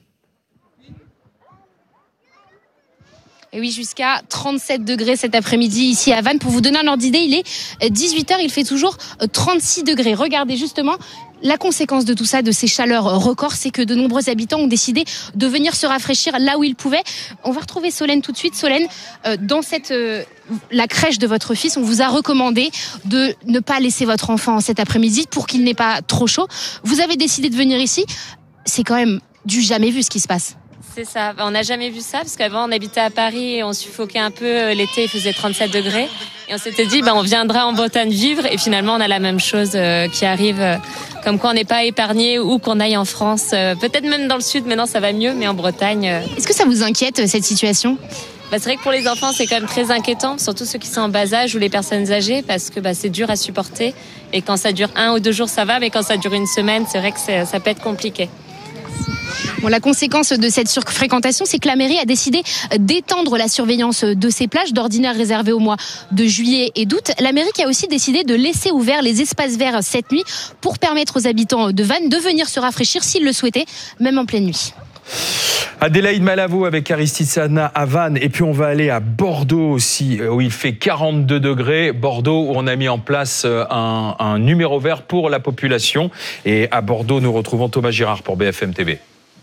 Et oui, jusqu'à trente-sept degrés cet après-midi ici à Vannes. Pour vous donner un ordre d'idée, il est dix-huit heures, il fait toujours trente-six degrés. Regardez justement, la conséquence de tout ça, de ces chaleurs records, c'est que de nombreux habitants ont décidé de venir se rafraîchir là où ils pouvaient. On va retrouver Solène tout de suite. Solène, dans cette, la crèche de votre fils, on vous a recommandé de ne pas laisser votre enfant cet après-midi pour qu'il n'ait pas trop chaud. Vous avez décidé de venir ici. C'est quand même du jamais vu ce qui se passe. C'est ça, on n'a jamais vu ça parce qu'avant on habitait à Paris et on suffoquait un peu, l'été il faisait trente-sept degrés et on s'était dit ben, on viendra en Bretagne vivre et finalement on a la même chose euh, qui arrive, euh, comme quoi on n'est pas épargné ou qu'on aille en France, euh, peut-être même dans le sud maintenant ça va mieux mais en Bretagne... Euh... Est-ce que ça vous inquiète cette situation ? Bah, c'est vrai que pour les enfants c'est quand même très inquiétant, surtout ceux qui sont en bas âge ou les personnes âgées parce que bah, c'est dur à supporter et quand ça dure un ou deux jours ça va mais quand ça dure une semaine c'est vrai que c'est, ça peut être compliqué. Bon, la conséquence de cette surfréquentation, c'est que la mairie a décidé d'étendre la surveillance de ces plages, d'ordinaire réservées au mois de juillet et d'août. La mairie qui a aussi décidé de laisser ouverts les espaces verts cette nuit pour permettre aux habitants de Vannes de venir se rafraîchir s'ils le souhaitaient, même en pleine nuit. Adélaïde Malavo avec Aristide Sana à Vannes. Et puis on va aller à Bordeaux aussi, où il fait quarante-deux degrés. Bordeaux, où on a mis en place un, un numéro vert pour la population. Et à Bordeaux, nous retrouvons Thomas Girard pour B F M T V.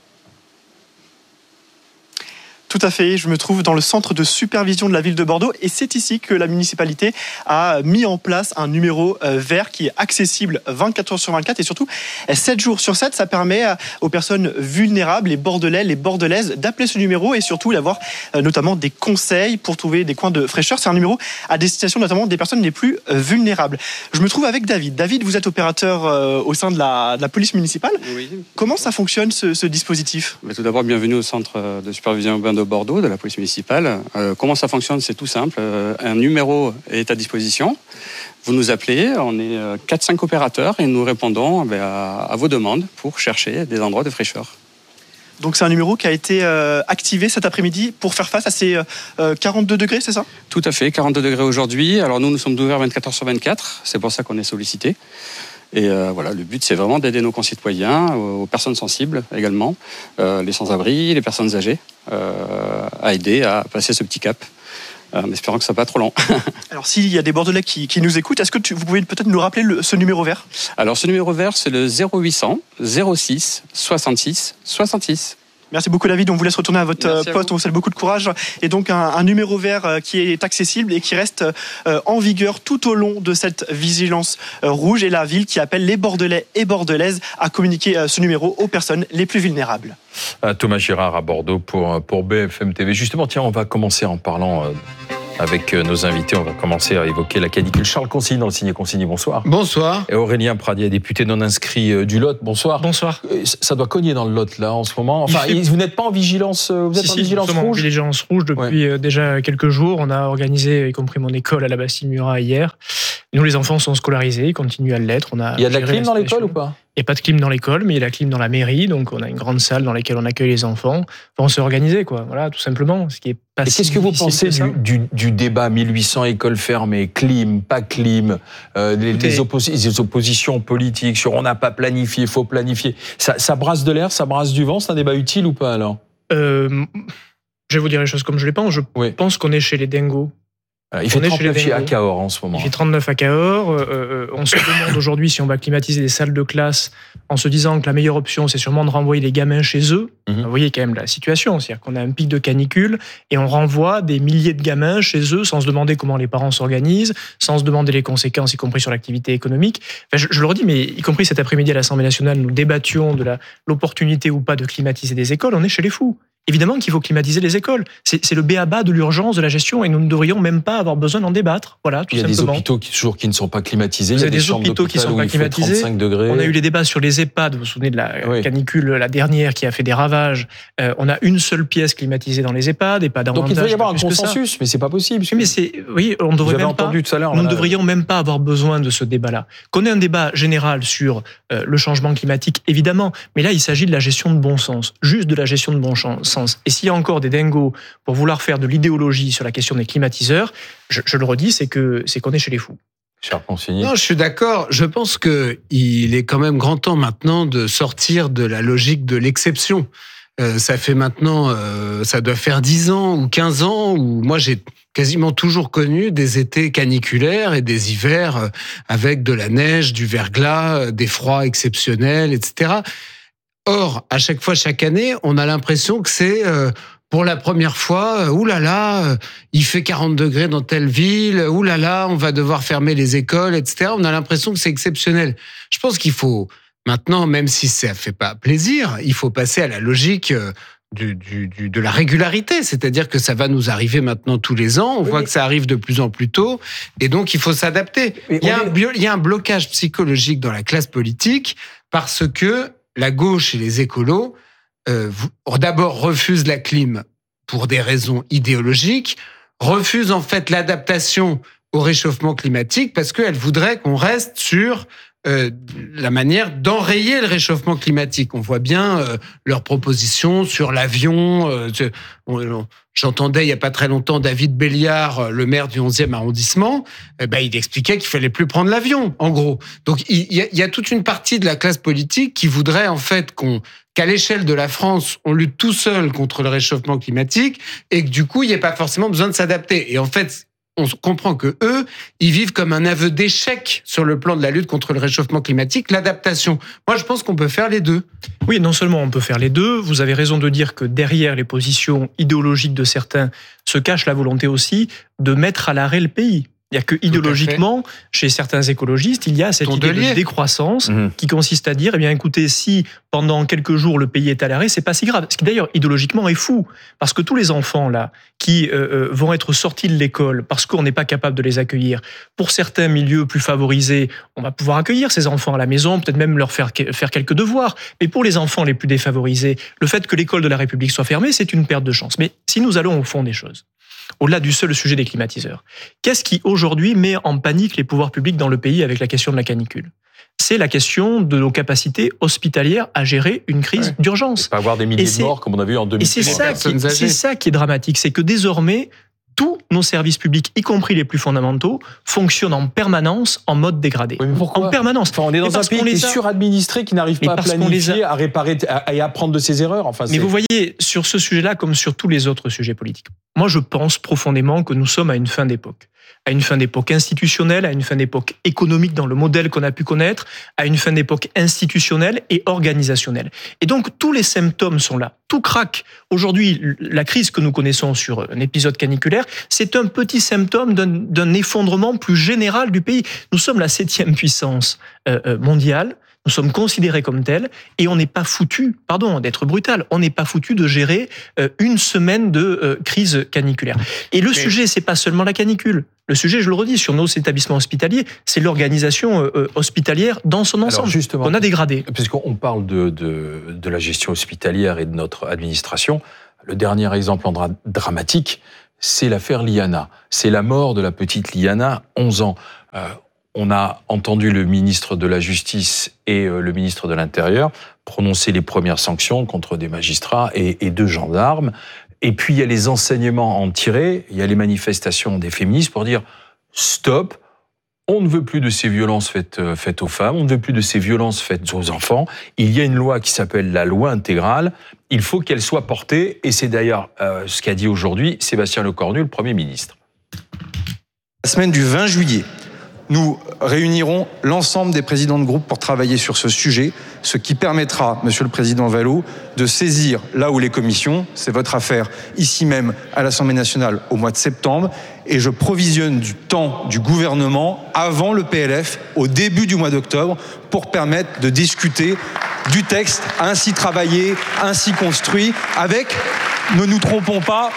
Tout à fait, je me trouve dans le centre de supervision de la ville de Bordeaux et c'est ici que la municipalité a mis en place un numéro vert qui est accessible vingt-quatre heures sur vingt-quatre et surtout sept jours sur sept. Ça permet aux personnes vulnérables, les Bordelais, les Bordelaises, d'appeler ce numéro et surtout d'avoir notamment des conseils pour trouver des coins de fraîcheur. C'est un numéro à destination notamment des personnes les plus vulnérables. Je me trouve avec David. David, vous êtes opérateur au sein de la, de la police municipale. Oui. Comment ça fonctionne ce, ce dispositif ? Mais tout d'abord, bienvenue au centre de supervision urbaine de Bordeaux, de la police municipale. Euh, comment ça fonctionne ? C'est tout simple. Euh, un numéro est à disposition. Vous nous appelez, on est euh, quatre cinq opérateurs et nous répondons ben, à, à vos demandes pour chercher des endroits de fraîcheur. Donc c'est un numéro qui a été euh, activé cet après-midi pour faire face à ces euh, quarante-deux degrés, c'est ça ? Tout à fait, quarante-deux degrés aujourd'hui. Alors nous, nous sommes ouverts vingt-quatre heures sur vingt-quatre. C'est pour ça qu'on est sollicité. Et euh, voilà, le but, c'est vraiment d'aider nos concitoyens, aux personnes sensibles également, euh, les sans-abri, les personnes âgées, euh, à aider à passer ce petit cap, euh, en espérant que ça ne soit pas trop lent. Alors, s'il y a des Bordelais qui, qui nous écoutent, est-ce que tu, vous pouvez peut-être nous rappeler le, ce numéro vert ? Alors, ce numéro vert, c'est le zéro huit cents zéro six soixante-six soixante-six. Merci beaucoup David, on vous laisse retourner à votre Merci poste, à on vous souhaite beaucoup de courage. Et donc un, un numéro vert qui est accessible et qui reste euh, en vigueur tout au long de cette vigilance euh, rouge, et la ville qui appelle les Bordelais et Bordelaises à communiquer euh, ce numéro aux personnes les plus vulnérables. Euh, Thomas Girard à Bordeaux pour, pour B F M T V. Justement, tiens, on va commencer en parlant... Euh Avec nos invités, on va commencer à évoquer la canicule. Charles Consigny dans le Signé Consigny, bonsoir. Bonsoir. Et Aurélien Pradier, député non inscrit du Lot, bonsoir. Bonsoir. Ça doit cogner dans le Lot là en ce moment. Enfin, fait... vous n'êtes pas en vigilance, vous êtes si, en si, vigilance nous sommes rouge. En vigilance rouge depuis ouais. déjà quelques jours. On a organisé, y compris mon école à la Bastille-Murat hier. Nous, les enfants sont scolarisés, ils continuent à l'être. On a il y a de la clim dans l'école ou pas? Il n'y a pas de clim dans l'école, mais il y a la clim dans la mairie. Donc, on a une grande salle dans laquelle on accueille les enfants. Enfin, on s'est organisé, quoi. Voilà, tout simplement. Ce qui est pas Et si qu'est-ce que vous pensez que du, du, du débat mille huit cents écoles fermées, clim, pas clim, euh, les, les, oppos- les oppositions politiques sur on n'a pas planifié, faut planifier. Ça, ça brasse de l'air, ça brasse du vent. C'est un débat utile ou pas alors? euh, Je vais vous dire les choses comme je les pense. Je oui. pense qu'on est chez les dingos. Alors, il fait trente-neuf chez à Cahors en ce moment. Il fait trente-neuf à Cahors. Euh, on se demande aujourd'hui si on va climatiser des salles de classe en se disant que la meilleure option, c'est sûrement de renvoyer les gamins chez eux. Mm-hmm. Vous voyez quand même la situation. C'est-à-dire qu'on a un pic de canicule et on renvoie des milliers de gamins chez eux sans se demander comment les parents s'organisent, sans se demander les conséquences, y compris sur l'activité économique. Enfin, je, je le redis, mais y compris cet après-midi à l'Assemblée nationale, nous débattions de la, l'opportunité ou pas de climatiser des écoles. On est chez les fous. Évidemment qu'il faut climatiser les écoles. C'est, c'est le b a ba de l'urgence de la gestion et nous ne devrions même pas avoir besoin d'en débattre. Voilà, tout il y a simplement. des hôpitaux qui, toujours qui ne sont pas climatisés. Vous il y a avez des, des hôpitaux qui ne sont pas climatisés. On a eu les débats sur les EHPAD. Vous vous souvenez de la oui. canicule, la dernière, qui a fait des ravages. Euh, on a une seule pièce climatisée dans les EHPAD. EHPAD Donc il devrait y avoir un consensus, mais c'est pas possible. Oui, mais c'est, oui, on devrait même entendu pas. Tout à l'heure, nous là, ne devrions même pas avoir besoin de ce débat-là. Qu'on ait un débat général sur euh, le changement climatique, évidemment, mais là il s'agit de la gestion de bon sens, juste de la gestion de bon sens. Et s'il y a encore des dingos pour vouloir faire de l'idéologie sur la question des climatiseurs, je, je le redis, c'est que c'est qu'on est chez les fous. Non, je suis d'accord. Je pense que il est quand même grand temps maintenant de sortir de la logique de l'exception. Euh, ça fait maintenant, euh, ça doit faire dix ans ou quinze ans où moi j'ai quasiment toujours connu des étés caniculaires et des hivers avec de la neige, du verglas, des froids exceptionnels, et cetera. Or, à chaque fois, chaque année, on a l'impression que c'est euh, pour la première fois, oulala, là là, il fait quarante degrés dans telle ville, oulala, là là, on va devoir fermer les écoles, et cetera. On a l'impression que c'est exceptionnel. Je pense qu'il faut maintenant, même si ça ne fait pas plaisir, il faut passer à la logique du, du, du, de la régularité. C'est-à-dire que ça va nous arriver maintenant tous les ans. On oui, voit mais... que ça arrive de plus en plus tôt. Et donc, il faut s'adapter. Il y, a est... un, il y a un blocage psychologique dans la classe politique parce que la gauche et les écolos Euh, d'abord refuse la clim pour des raisons idéologiques, refuse en fait l'adaptation au réchauffement climatique parce qu'elle voudrait qu'on reste sur euh, la manière d'enrayer le réchauffement climatique. On voit bien euh, leurs propositions sur l'avion. Euh, on, on, j'entendais il y a pas très longtemps David Béliard, le maire du onzième arrondissement, eh ben, il expliquait qu'il fallait plus prendre l'avion, en gros. Donc il y, a, il y a toute une partie de la classe politique qui voudrait en fait qu'on qu'à l'échelle de la France, on lutte tout seul contre le réchauffement climatique et que du coup, il n'y a pas forcément besoin de s'adapter. Et en fait, on comprend que eux, ils vivent comme un aveu d'échec sur le plan de la lutte contre le réchauffement climatique, l'adaptation. Moi, je pense qu'on peut faire les deux. Oui, non seulement on peut faire les deux, vous avez raison de dire que derrière les positions idéologiques de certains se cache la volonté aussi de mettre à l'arrêt le pays. Il n'y a que idéologiquement, chez certains écologistes, il y a cette Ton idée delier. de décroissance mmh. qui consiste à dire, eh bien, écoutez, si pendant quelques jours le pays est à l'arrêt, c'est pas si grave. Ce qui d'ailleurs idéologiquement est fou, parce que tous les enfants là qui euh, vont être sortis de l'école parce qu'on n'est pas capable de les accueillir, pour certains milieux plus favorisés, on va pouvoir accueillir ces enfants à la maison, peut-être même leur faire faire quelques devoirs. Mais pour les enfants les plus défavorisés, le fait que l'école de la République soit fermée, c'est une perte de chance. Mais si nous allons au fond des choses, au-delà du seul sujet des climatiseurs, qu'est-ce qui aujourd'hui met en panique les pouvoirs publics dans le pays avec la question de la canicule ? C'est la question de nos capacités hospitalières à gérer une crise ouais. d'urgence. Pas avoir des milliers de morts comme on a vu en deux mille. Et c'est ça, qui, c'est ça qui est dramatique, c'est que désormais, tous nos services publics, y compris les plus fondamentaux, fonctionnent en permanence en mode dégradé. Oui, mais pourquoi ? En permanence. Enfin, on est dans un pays qui est a... suradministré, qui n'arrive pas à planifier, a... à réparer et à apprendre de ses erreurs. Enfin, mais c'est... vous voyez, sur ce sujet-là, comme sur tous les autres sujets politiques, moi je pense profondément que nous sommes à une fin d'époque. à une fin d'époque institutionnelle, à une fin d'époque économique dans le modèle qu'on a pu connaître, à une fin d'époque institutionnelle et organisationnelle. Et donc, tous les symptômes sont là. Tout craque. Aujourd'hui, la crise que nous connaissons sur un épisode caniculaire, c'est un petit symptôme d'un, d'un effondrement plus général du pays. Nous sommes la septième puissance euh, mondiale. Nous sommes considérés comme tels et on n'est pas foutu, pardon d'être brutal, on n'est pas foutu de gérer euh, une semaine de euh, crise caniculaire. Et le Mais... sujet, c'est pas seulement la canicule. Le sujet, je le redis, sur nos établissements hospitaliers, c'est l'organisation euh, hospitalière dans son ensemble. Alors justement, qu'on a dégradé. Puisqu'on parle de, de, de la gestion hospitalière et de notre administration, le dernier exemple en dra- dramatique, c'est l'affaire Liana. C'est la mort de la petite Liana, onze ans. Euh, On a entendu le ministre de la Justice et le ministre de l'Intérieur prononcer les premières sanctions contre des magistrats et, et deux gendarmes. Et puis, il y a les enseignements en tirés, il y a les manifestations des féministes pour dire « Stop, on ne veut plus de ces violences faites, faites aux femmes, on ne veut plus de ces violences faites aux enfants. Il y a une loi qui s'appelle la loi intégrale, il faut qu'elle soit portée. » Et c'est d'ailleurs euh, ce qu'a dit aujourd'hui Sébastien Lecornu, le Premier ministre. La semaine du vingt juillet, nous réunirons l'ensemble des présidents de groupe pour travailler sur ce sujet, ce qui permettra, Monsieur le Président Vallot, de saisir là où les commissions, c'est votre affaire, ici même à l'Assemblée nationale au mois de septembre, et je provisionne du temps du gouvernement avant le P L F, au début du mois d'octobre, pour permettre de discuter du texte ainsi travaillé, ainsi construit, avec, ne nous trompons pas,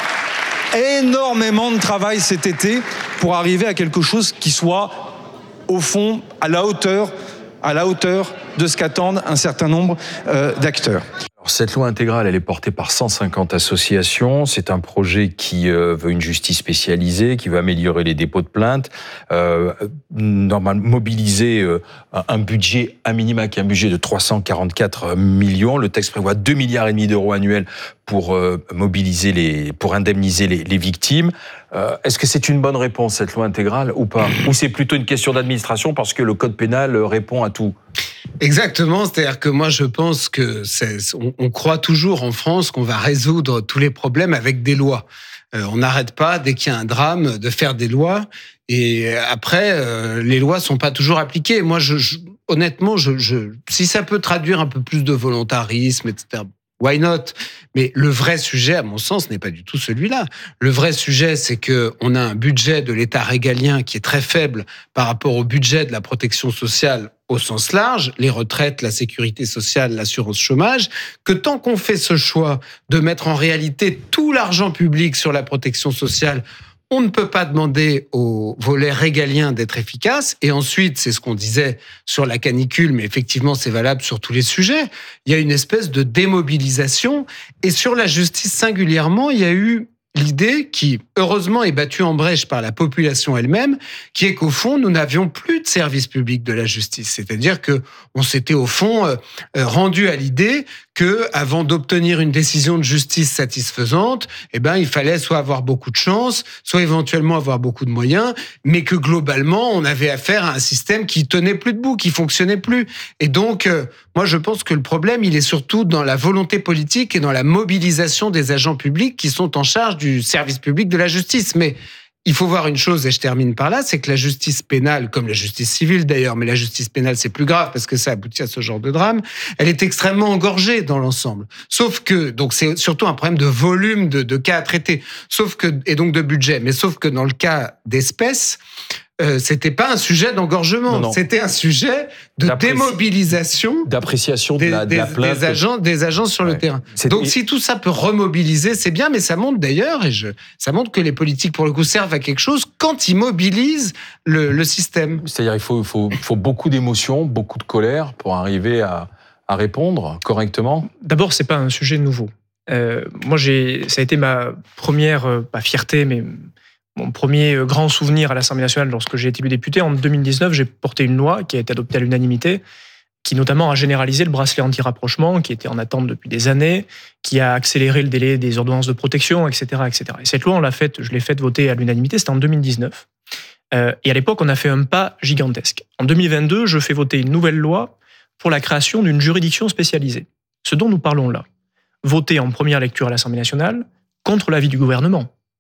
énormément de travail cet été pour arriver à quelque chose qui soit au fond, à la hauteur, à la hauteur de ce qu'attendent un certain nombre euh, d'acteurs. Alors, cette loi intégrale, elle est portée par cent cinquante associations. C'est un projet qui euh, veut une justice spécialisée, qui veut améliorer les dépôts de plainte, euh, normalement mobiliser euh, un budget à minima qui est un budget de trois cent quarante-quatre millions. Le texte prévoit deux milliards et demi d'euros annuels pour euh, mobiliser les, pour indemniser les, les victimes. Euh, est-ce que c'est une bonne réponse, cette loi intégrale, ou pas? Ou c'est plutôt une question d'administration parce que le code pénal répond à tout? Exactement, c'est-à-dire que moi je pense que c'est, on, on croit toujours en France qu'on va résoudre tous les problèmes avec des lois. Euh, on n'arrête pas dès qu'il y a un drame de faire des lois et après euh, les lois sont pas toujours appliquées. Moi je, je honnêtement je, je si ça peut traduire un peu plus de volontarisme, et cetera. Why not? Mais le vrai sujet, à mon sens, n'est pas du tout celui-là. Le vrai sujet, c'est que on a un budget de l'État régalien qui est très faible par rapport au budget de la protection sociale au sens large, les retraites, la sécurité sociale, l'assurance chômage, que tant qu'on fait ce choix de mettre en réalité tout l'argent public sur la protection sociale, on ne peut pas demander au volet régalien d'être efficace. Et ensuite, c'est ce qu'on disait sur la canicule, mais effectivement, c'est valable sur tous les sujets. Il y a une espèce de démobilisation. Et sur la justice singulièrement, il y a eu l'idée qui, heureusement, est battue en brèche par la population elle-même, qui est qu'au fond, nous n'avions plus de service public de la justice. C'est-à-dire que on s'était, au fond, euh, rendu à l'idée que, avant d'obtenir une décision de justice satisfaisante, eh ben, il fallait soit avoir beaucoup de chance, soit éventuellement avoir beaucoup de moyens, mais que globalement, on avait affaire à un système qui tenait plus debout, qui fonctionnait plus. Et donc, euh, moi, je pense que le problème, il est surtout dans la volonté politique et dans la mobilisation des agents publics qui sont en charge du service public de la justice. Mais il faut voir une chose, et je termine par là, c'est que la justice pénale, comme la justice civile d'ailleurs, mais la justice pénale c'est plus grave parce que ça aboutit à ce genre de drame, elle est extrêmement engorgée dans l'ensemble. Sauf que, donc c'est surtout un problème de volume de, de cas à traiter, sauf que, et donc de budget, mais sauf que dans le cas d'espèces, Euh, c'était pas un sujet d'engorgement, non, non. C'était un sujet de D'appréci... démobilisation, d'appréciation de la, de la plainte. Des agents, des agents sur ouais. le terrain. C'est... Donc, si tout ça peut remobiliser, c'est bien, mais ça montre d'ailleurs, et je, ça montre que les politiques, pour le coup, servent à quelque chose quand ils mobilisent le, le système. C'est-à-dire, il faut, il faut, il faut beaucoup d'émotions, beaucoup de colère pour arriver à, à répondre correctement. D'abord, c'est pas un sujet nouveau. Euh, moi, j'ai, ça a été ma première, euh, pas fierté, mais mon premier grand souvenir à l'Assemblée nationale lorsque j'ai été élu député. En deux mille dix-neuf, j'ai porté une loi qui a été adoptée à l'unanimité, qui notamment a généralisé le bracelet anti-rapprochement, qui était en attente depuis des années, qui a accéléré le délai des ordonnances de protection, et cetera, et cetera. Et cette loi, on l'a faite, je l'ai faite voter à l'unanimité, c'était en deux mille dix-neuf. Euh, et à l'époque, on a fait un pas gigantesque. En deux mille vingt-deux, je fais voter une nouvelle loi pour la création d'une juridiction spécialisée. Ce dont nous parlons là. Voté en première lecture à l'Assemblée nationale, contre l'avis du gouvernement.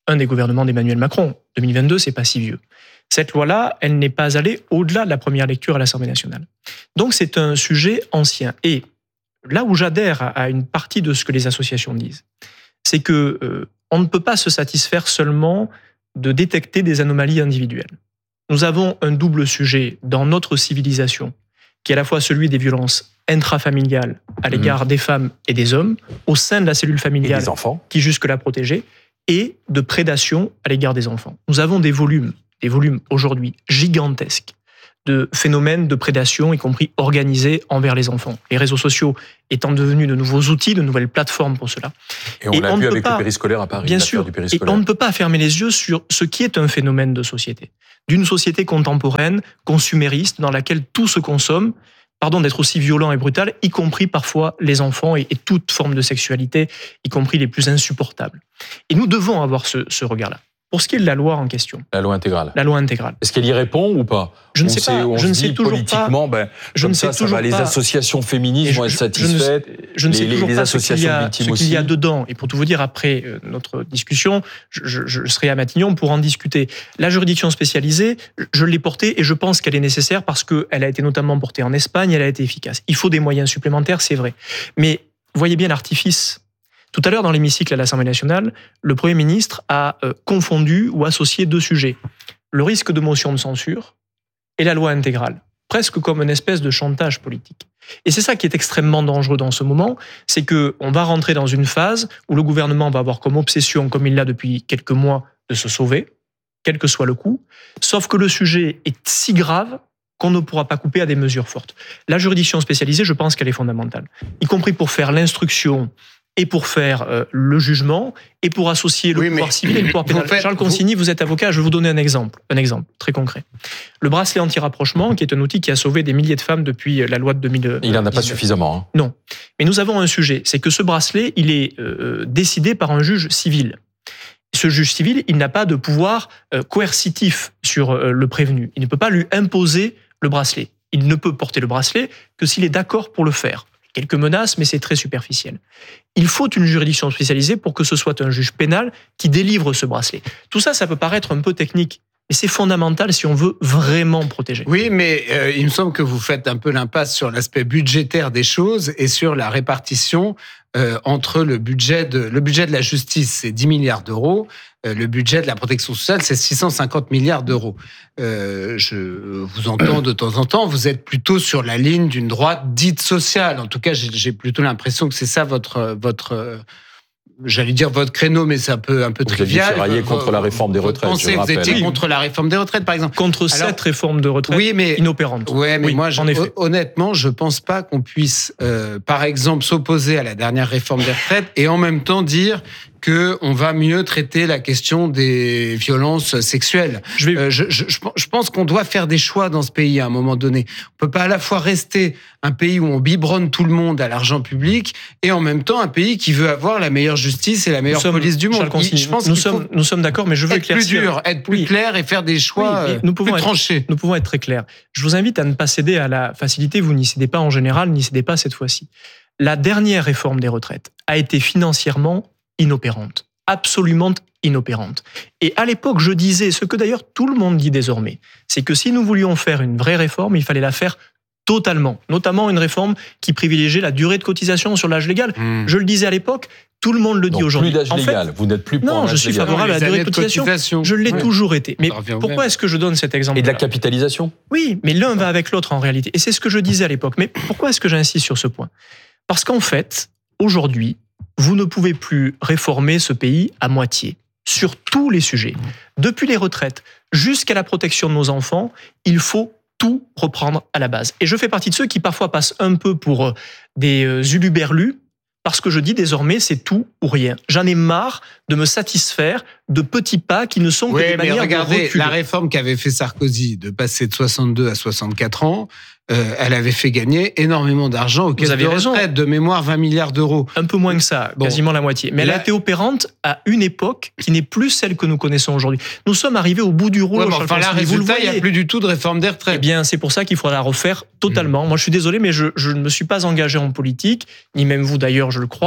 un des gouvernements d'Emmanuel Macron. deux mille vingt-deux, c'est pas si vieux. Cette loi-là, elle n'est pas allée au-delà de la première lecture à l'Assemblée nationale. Donc c'est un sujet ancien. Et là où j'adhère à une partie de ce que les associations disent, c'est que euh, on ne peut pas se satisfaire seulement de détecter des anomalies individuelles. Nous avons un double sujet dans notre civilisation, qui est à la fois celui des violences intrafamiliales à l'égard mmh. des femmes et des hommes, au sein de la cellule familiale qui jusque-là protégeait, et de prédation à l'égard des enfants. Nous avons des volumes, des volumes aujourd'hui gigantesques de phénomènes de prédation, y compris organisés envers les enfants. Les réseaux sociaux étant devenus de nouveaux outils, de nouvelles plateformes pour cela. Et on et l'a on vu avec pas, le périscolaire à Paris. Bien sûr, et on ne peut pas fermer les yeux sur ce qui est un phénomène de société. D'une société contemporaine, consumériste, dans laquelle tout se consomme, pardon d'être aussi violent et brutal, y compris parfois les enfants et, et toute forme de sexualité, y compris les plus insupportables. Et nous devons avoir ce, ce regard-là. Pour ce qui est de la loi en question. La loi intégrale. La loi intégrale. Est-ce qu'elle y répond ou pas? Je ne sais pas. On je se ne sais dit toujours politiquement, pas. ben, je comme ne ça, sais ça toujours va, les pas. associations féministes vont être satisfaites. Je ne sais les, toujours les pas associations ce qu'il y a, victimes ce aussi. qu'il y a dedans. Et pour tout vous dire, après notre discussion, je, je, je serai à Matignon pour en discuter. La juridiction spécialisée, je l'ai portée et je pense qu'elle est nécessaire parce qu'elle a été notamment portée en Espagne, elle a été efficace. Il faut des moyens supplémentaires, c'est vrai. Mais voyez bien l'artifice. Tout à l'heure, dans l'hémicycle à l'Assemblée nationale, le Premier ministre a euh, confondu ou associé deux sujets. Le risque de motion de censure et la loi intégrale. Presque comme une espèce de chantage politique. Et c'est ça qui est extrêmement dangereux dans ce moment, c'est qu'on va rentrer dans une phase où le gouvernement va avoir comme obsession, comme il l'a depuis quelques mois, de se sauver, quel que soit le coût, sauf que le sujet est si grave qu'on ne pourra pas couper à des mesures fortes. La juridiction spécialisée, je pense qu'elle est fondamentale, y compris pour faire l'instruction et pour faire euh, le jugement, et pour associer le oui, pouvoir civil et le pouvoir pénal. Faites, Charles Consigny, vous... vous êtes avocat, je vais vous donner un exemple, un exemple très concret. Le bracelet anti-rapprochement, qui est un outil qui a sauvé des milliers de femmes depuis la loi de deux mille. Il n'en a pas suffisamment. Hein. Non. Mais nous avons un sujet, c'est que ce bracelet, il est euh, décidé par un juge civil. Ce juge civil, il n'a pas de pouvoir euh, coercitif sur euh, le prévenu. Il ne peut pas lui imposer le bracelet. Il ne peut porter le bracelet que s'il est d'accord pour le faire. Quelques menaces, mais c'est très superficiel. Il faut une juridiction spécialisée pour que ce soit un juge pénal qui délivre ce bracelet. Tout ça, ça peut paraître un peu technique, mais c'est fondamental si on veut vraiment protéger. Oui, mais euh, il me semble que vous faites un peu l'impasse sur l'aspect budgétaire des choses et sur la répartition euh, entre le budget de le budget de la justice, c'est dix milliards d'euros. Le budget de la protection sociale, c'est six cent cinquante milliards d'euros. Euh, je vous entends de temps en temps, vous êtes plutôt sur la ligne d'une droite dite sociale. En tout cas, j'ai, j'ai plutôt l'impression que c'est ça votre, votre, j'allais dire votre créneau, mais c'est un peu, un peu vous trivial. Vous aviez contre la réforme des retraites, pensez, je Vous étiez oui. contre la réforme des retraites, par exemple. Contre Alors, cette réforme de retraite oui, mais, inopérante. Ouais, mais oui, moi, je, en effet. honnêtement, je pense pas qu'on puisse, euh, par exemple, s'opposer à la dernière réforme des retraites et en même temps dire que on va mieux traiter la question des violences sexuelles. Je, vais... euh, je, je, je pense qu'on doit faire des choix dans ce pays à un moment donné. On peut pas à la fois rester un pays où on biberonne tout le monde à l'argent public et en même temps un pays qui veut avoir la meilleure justice et la meilleure sommes, police du monde. Consigny, je pense nous, sommes, nous sommes d'accord, mais je veux être éclaircir. plus dur, être plus oui. clair et faire des choix oui, nous pouvons plus être, tranchés. Nous pouvons être très clairs. Je vous invite à ne pas céder à la facilité. Vous n'y cédez pas en général, n'y cédez pas cette fois-ci. La dernière réforme des retraites a été financièrement inopérante. Absolument inopérante. Et à l'époque, je disais, ce que d'ailleurs tout le monde dit désormais, c'est que si nous voulions faire une vraie réforme, il fallait la faire totalement, notamment une réforme qui privilégiait la durée de cotisation sur l'âge légal. Mmh. Je le disais à l'époque, tout le monde le dit Donc, aujourd'hui. Plus d'âge en légal, fait, vous n'êtes plus pour Non, un âge je suis légal. favorable à la durée de cotisation. cotisation. Je l'ai ouais. toujours été. Mais pourquoi est-ce que je donne cet exemple? Et de la capitalisation? Oui, mais l'un va avec l'autre en réalité. Et c'est ce que je disais à l'époque. Mais pourquoi est-ce que j'insiste sur ce point? Parce qu'en fait, aujourd'hui, vous ne pouvez plus réformer ce pays à moitié, sur tous les sujets. Depuis les retraites jusqu'à la protection de nos enfants, il faut tout reprendre à la base. Et je fais partie de ceux qui parfois passent un peu pour des uluberlus, parce que je dis désormais c'est tout ou rien. J'en ai marre de me satisfaire de petits pas qui ne sont oui, que des manières regardez, de reculer. La réforme qu'avait fait Sarkozy de passer de soixante-deux à soixante-quatre ans, euh, elle avait fait gagner énormément d'argent aux caisses de retraite, de mémoire vingt milliards d'euros. Un peu moins que ça, bon. quasiment la moitié. Mais Là, elle a été opérante à une époque qui n'est plus celle que nous connaissons aujourd'hui. Nous sommes arrivés au bout du rouleau. Ouais, enfin là, résultat, il n'y a plus du tout de réforme des retraites. Eh bien, c'est pour ça qu'il faudra la refaire totalement. Mmh. Moi, je suis désolé, mais je, je ne me suis pas engagé en politique, ni même vous d'ailleurs, je le crois,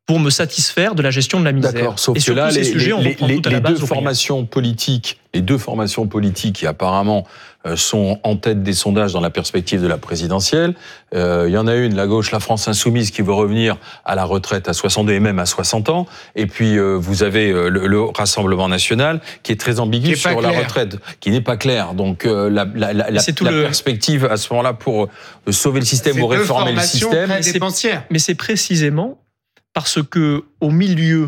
pour me satisfaire de la gestion de la misère. D'accord, sauf et que sur là, tous ces les, sujets, on les, reprend les, tout à la les base deux au formations politiques, les deux formations politiques qui apparemment euh, sont en tête des sondages dans la perspective de la présidentielle. Euh, il y en a une, la gauche, la France Insoumise, qui veut revenir à la retraite à soixante-deux et même à soixante ans. Et puis euh, vous avez euh, le, le Rassemblement National qui est très ambigu sur la retraite, qui n'est pas clair. Donc euh, la, la, la, la, la le... perspective à ce moment-là pour euh, sauver le système ou réformer le système. Mais c'est, mais c'est précisément parce que au milieu,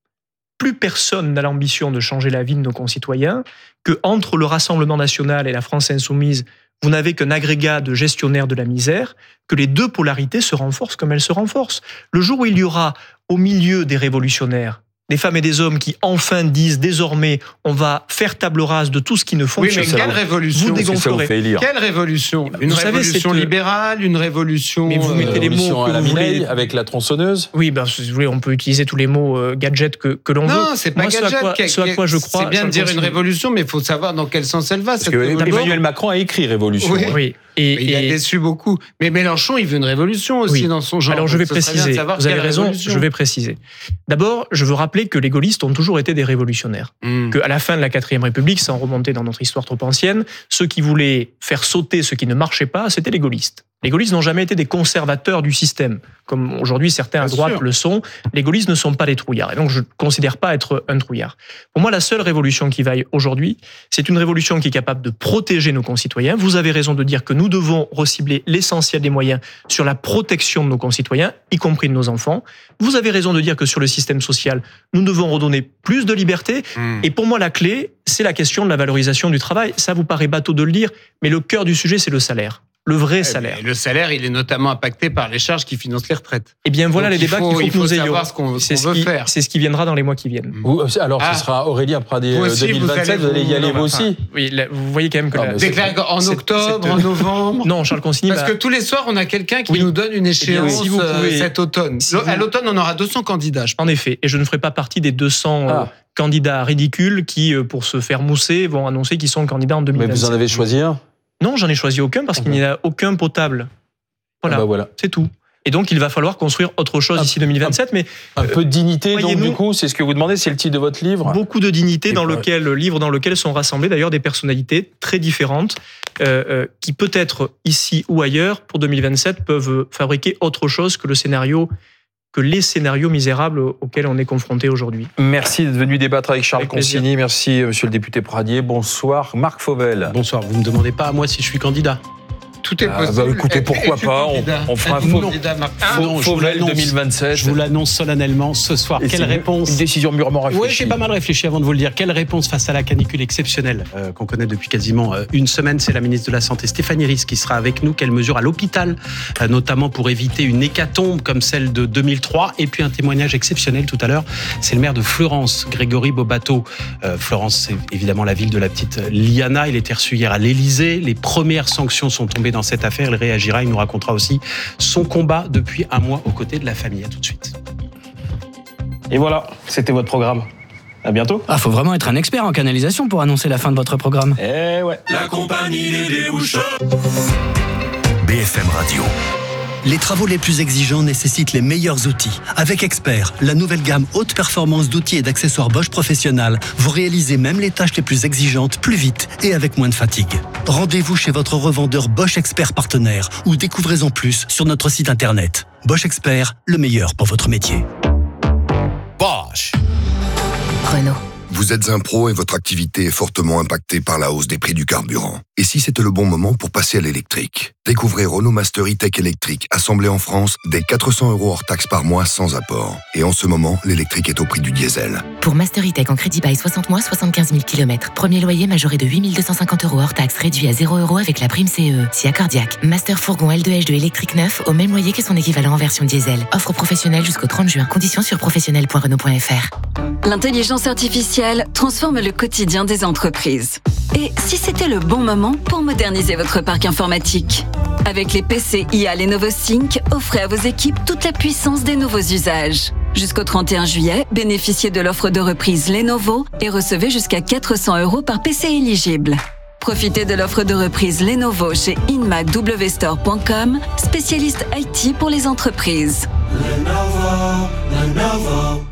plus personne n'a l'ambition de changer la vie de nos concitoyens, que entre le Rassemblement National et la France Insoumise, vous n'avez qu'un agrégat de gestionnaires de la misère, que les deux polarités se renforcent comme elles se renforcent. Le jour où il y aura au milieu des révolutionnaires, des femmes et des hommes qui enfin disent désormais on va faire table rase de tout ce qui ne fonctionne pas. Oui, mais quelle révolution vous dégonflerez. Quelle révolution Une vous révolution savez, libérale, une révolution. Mais vous mettez les mots à la que vous voulez avec la tronçonneuse. Oui, ben si vous voulez, on peut utiliser tous les mots euh, gadget que que l'on non, veut. Non, c'est pas Moi, gadget. Ce à quoi, qui, ce à quoi je crois. C'est bien de dire une révolution, mais il faut savoir dans quel sens elle va. Parce que Emmanuel Macron a écrit révolution. Oui. oui. Et, et il a déçu beaucoup. Mais Mélenchon, il veut une révolution aussi oui. dans son genre. Alors je vais préciser, vous avez raison, révolution. je vais préciser. D'abord, je veux rappeler que les gaullistes ont toujours été des révolutionnaires. Mm. Qu'à la fin de la quatrième République, sans remonter dans notre histoire trop ancienne, ceux qui voulaient faire sauter ce qui ne marchait pas, c'était les gaullistes. Les gaullistes n'ont jamais été des conservateurs du système, comme aujourd'hui certains à droite le sont. Les gaullistes ne sont pas des trouillards, et donc je ne considère pas être un trouillard. Pour moi, la seule révolution qui vaille aujourd'hui, c'est une révolution qui est capable de protéger nos concitoyens. Vous avez raison de dire que nous devons recibler l'essentiel des moyens sur la protection de nos concitoyens, y compris de nos enfants. Vous avez raison de dire que sur le système social, nous devons redonner plus de liberté. Mmh. Et pour moi, la clé, c'est la question de la valorisation du travail. Ça vous paraît bateau de le dire, mais le cœur du sujet, c'est le salaire. Le vrai salaire. Et le salaire, il est notamment impacté par les charges qui financent les retraites. Eh bien, voilà donc les débats qu'il faut, il que nous ayons. Savoir ce qu'on, c'est ce qu'on ce veut qui, faire. C'est ce qui viendra dans les mois qui viennent. Vous, alors, ah, ce sera Aurélien Pradier deux mille vingt-sept, vous allez y aller vous aussi. Oui, là, vous voyez quand même que... Ah, la, déclaré en octobre, en novembre. Non, Charles Consigny... Parce bah, que tous les soirs, on a quelqu'un qui oui. nous donne une échéance si vous pouvez, cet automne. Si à l'automne, on aura deux cents candidats. En effet, et je ne ferai pas partie des deux cents... Ah. Euh, candidats ridicules qui, pour se faire mousser, vont annoncer qu'ils sont candidats en deux mille vingt-sept. Mais vous en avez choisi un ? Non, j'en ai choisi aucun parce qu'il n'y a aucun potable. Voilà, ah bah voilà, c'est tout. Et donc, il va falloir construire autre chose d'ici deux mille vingt-sept. Mais un peu de dignité, donc du coup, c'est ce que vous demandez, c'est le titre de votre livre. Beaucoup de dignité dans lequel, le livre dans lequel sont rassemblées d'ailleurs des personnalités très différentes euh, euh, qui peut-être ici ou ailleurs pour deux mille vingt-sept peuvent fabriquer autre chose que le scénario. que les scénarios misérables auxquels on est confronté aujourd'hui. Merci d'être venu débattre avec Charles avec Consigny. Merci, monsieur le député Pradier. Bonsoir, Marc Fauvel. Bonsoir. Vous ne me demandez pas à moi si je suis candidat. Tout est possible. Ah bah écoutez, pourquoi pas, on, on fera un faux, faux, Fauvel deux mille vingt-sept. Je vous l'annonce solennellement ce soir. Et quelle réponse Une décision mûrement réfléchie. Oui, j'ai pas mal réfléchi avant de vous le dire. Quelle réponse face à la canicule exceptionnelle euh, qu'on connaît depuis quasiment euh, une semaine. C'est la ministre de la Santé, Stéphanie Risse, qui sera avec nous. Quelle mesure à l'hôpital, euh, notamment pour éviter une hécatombe comme celle de deux mille trois. Et puis un témoignage exceptionnel tout à l'heure. C'est le maire de Florence, Grégory Bobato. Euh, Florence, c'est évidemment la ville de la petite Liana. Il était reçu hier à l'Élysée. Les premières sanctions sont tombées dans cette affaire. Il réagira, il nous racontera aussi son combat depuis un mois aux côtés de la famille. À tout de suite. Et voilà, c'était votre programme. À bientôt. Ah, faut vraiment être un expert en canalisation pour annoncer la fin de votre programme. Eh ouais. La compagnie des déboucheurs. B F M Radio. Les travaux les plus exigeants nécessitent les meilleurs outils. Avec Expert, la nouvelle gamme haute performance d'outils et d'accessoires Bosch Professionnel, vous réalisez même les tâches les plus exigeantes plus vite et avec moins de fatigue. Rendez-vous chez votre revendeur Bosch Expert partenaire ou découvrez-en plus sur notre site internet. Bosch Expert, le meilleur pour votre métier. Bosch. Renault. Vous êtes un pro et votre activité est fortement impactée par la hausse des prix du carburant. Et si c'était le bon moment pour passer à l'électrique ? Découvrez Renault Master E-Tech électrique, assemblé en France, dès quatre cents euros hors taxe par mois sans apport. Et en ce moment, l'électrique est au prix du diesel. Pour Master E-Tech en crédit bail soixante mois, soixante-quinze mille kilomètres. Premier loyer majoré de huit mille deux cent cinquante euros hors taxe, réduit à zéro euros avec la prime C E E. Si accordiaque. Master fourgon L deux H deux électrique neuf au même loyer que son équivalent en version diesel. Offre professionnelle jusqu'au trente juin. Conditions sur professionnel point renault point f r. L'intelligence artificielle transforme le quotidien des entreprises. Et si c'était le bon moment pour moderniser votre parc informatique ? Avec les P C I A Lenovo Sync, offrez à vos équipes toute la puissance des nouveaux usages. Jusqu'au trente et un juillet, bénéficiez de l'offre de reprise Lenovo et recevez jusqu'à quatre cents euros par P C éligible. Profitez de l'offre de reprise Lenovo chez inmac w store point com, spécialiste I T pour les entreprises. Lenovo, Lenovo.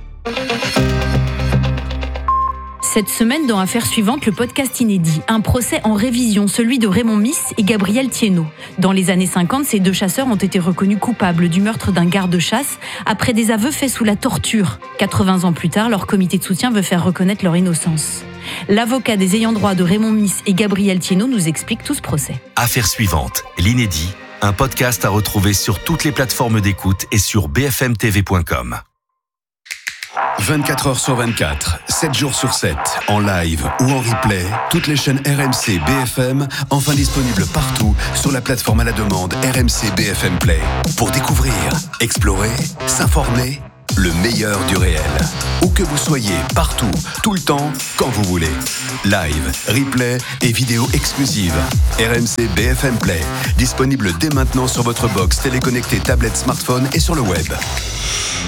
Cette semaine, dans Affaires suivantes, le podcast inédit. Un procès en révision, celui de Raymond Miss et Gabriel Thiénot. Dans les années cinquante, ces deux chasseurs ont été reconnus coupables du meurtre d'un garde-chasse après des aveux faits sous la torture. quatre-vingts ans plus tard, leur comité de soutien veut faire reconnaître leur innocence. L'avocat des ayants droit de Raymond Miss et Gabriel Thiénot nous explique tout ce procès. Affaires suivantes, l'inédit, un podcast à retrouver sur toutes les plateformes d'écoute et sur b f m t v point com. vingt-quatre heures sur vingt-quatre, sept jours sur sept, en live ou en replay, toutes les chaînes R M C B F M, enfin disponibles partout sur la plateforme à la demande R M C B F M Play. Pour découvrir, explorer, s'informer, le meilleur du réel. Où que vous soyez, partout, tout le temps, quand vous voulez. Live, replay et vidéos exclusives. R M C B F M Play, disponible dès maintenant sur votre box téléconnectée, tablette, smartphone et sur le web.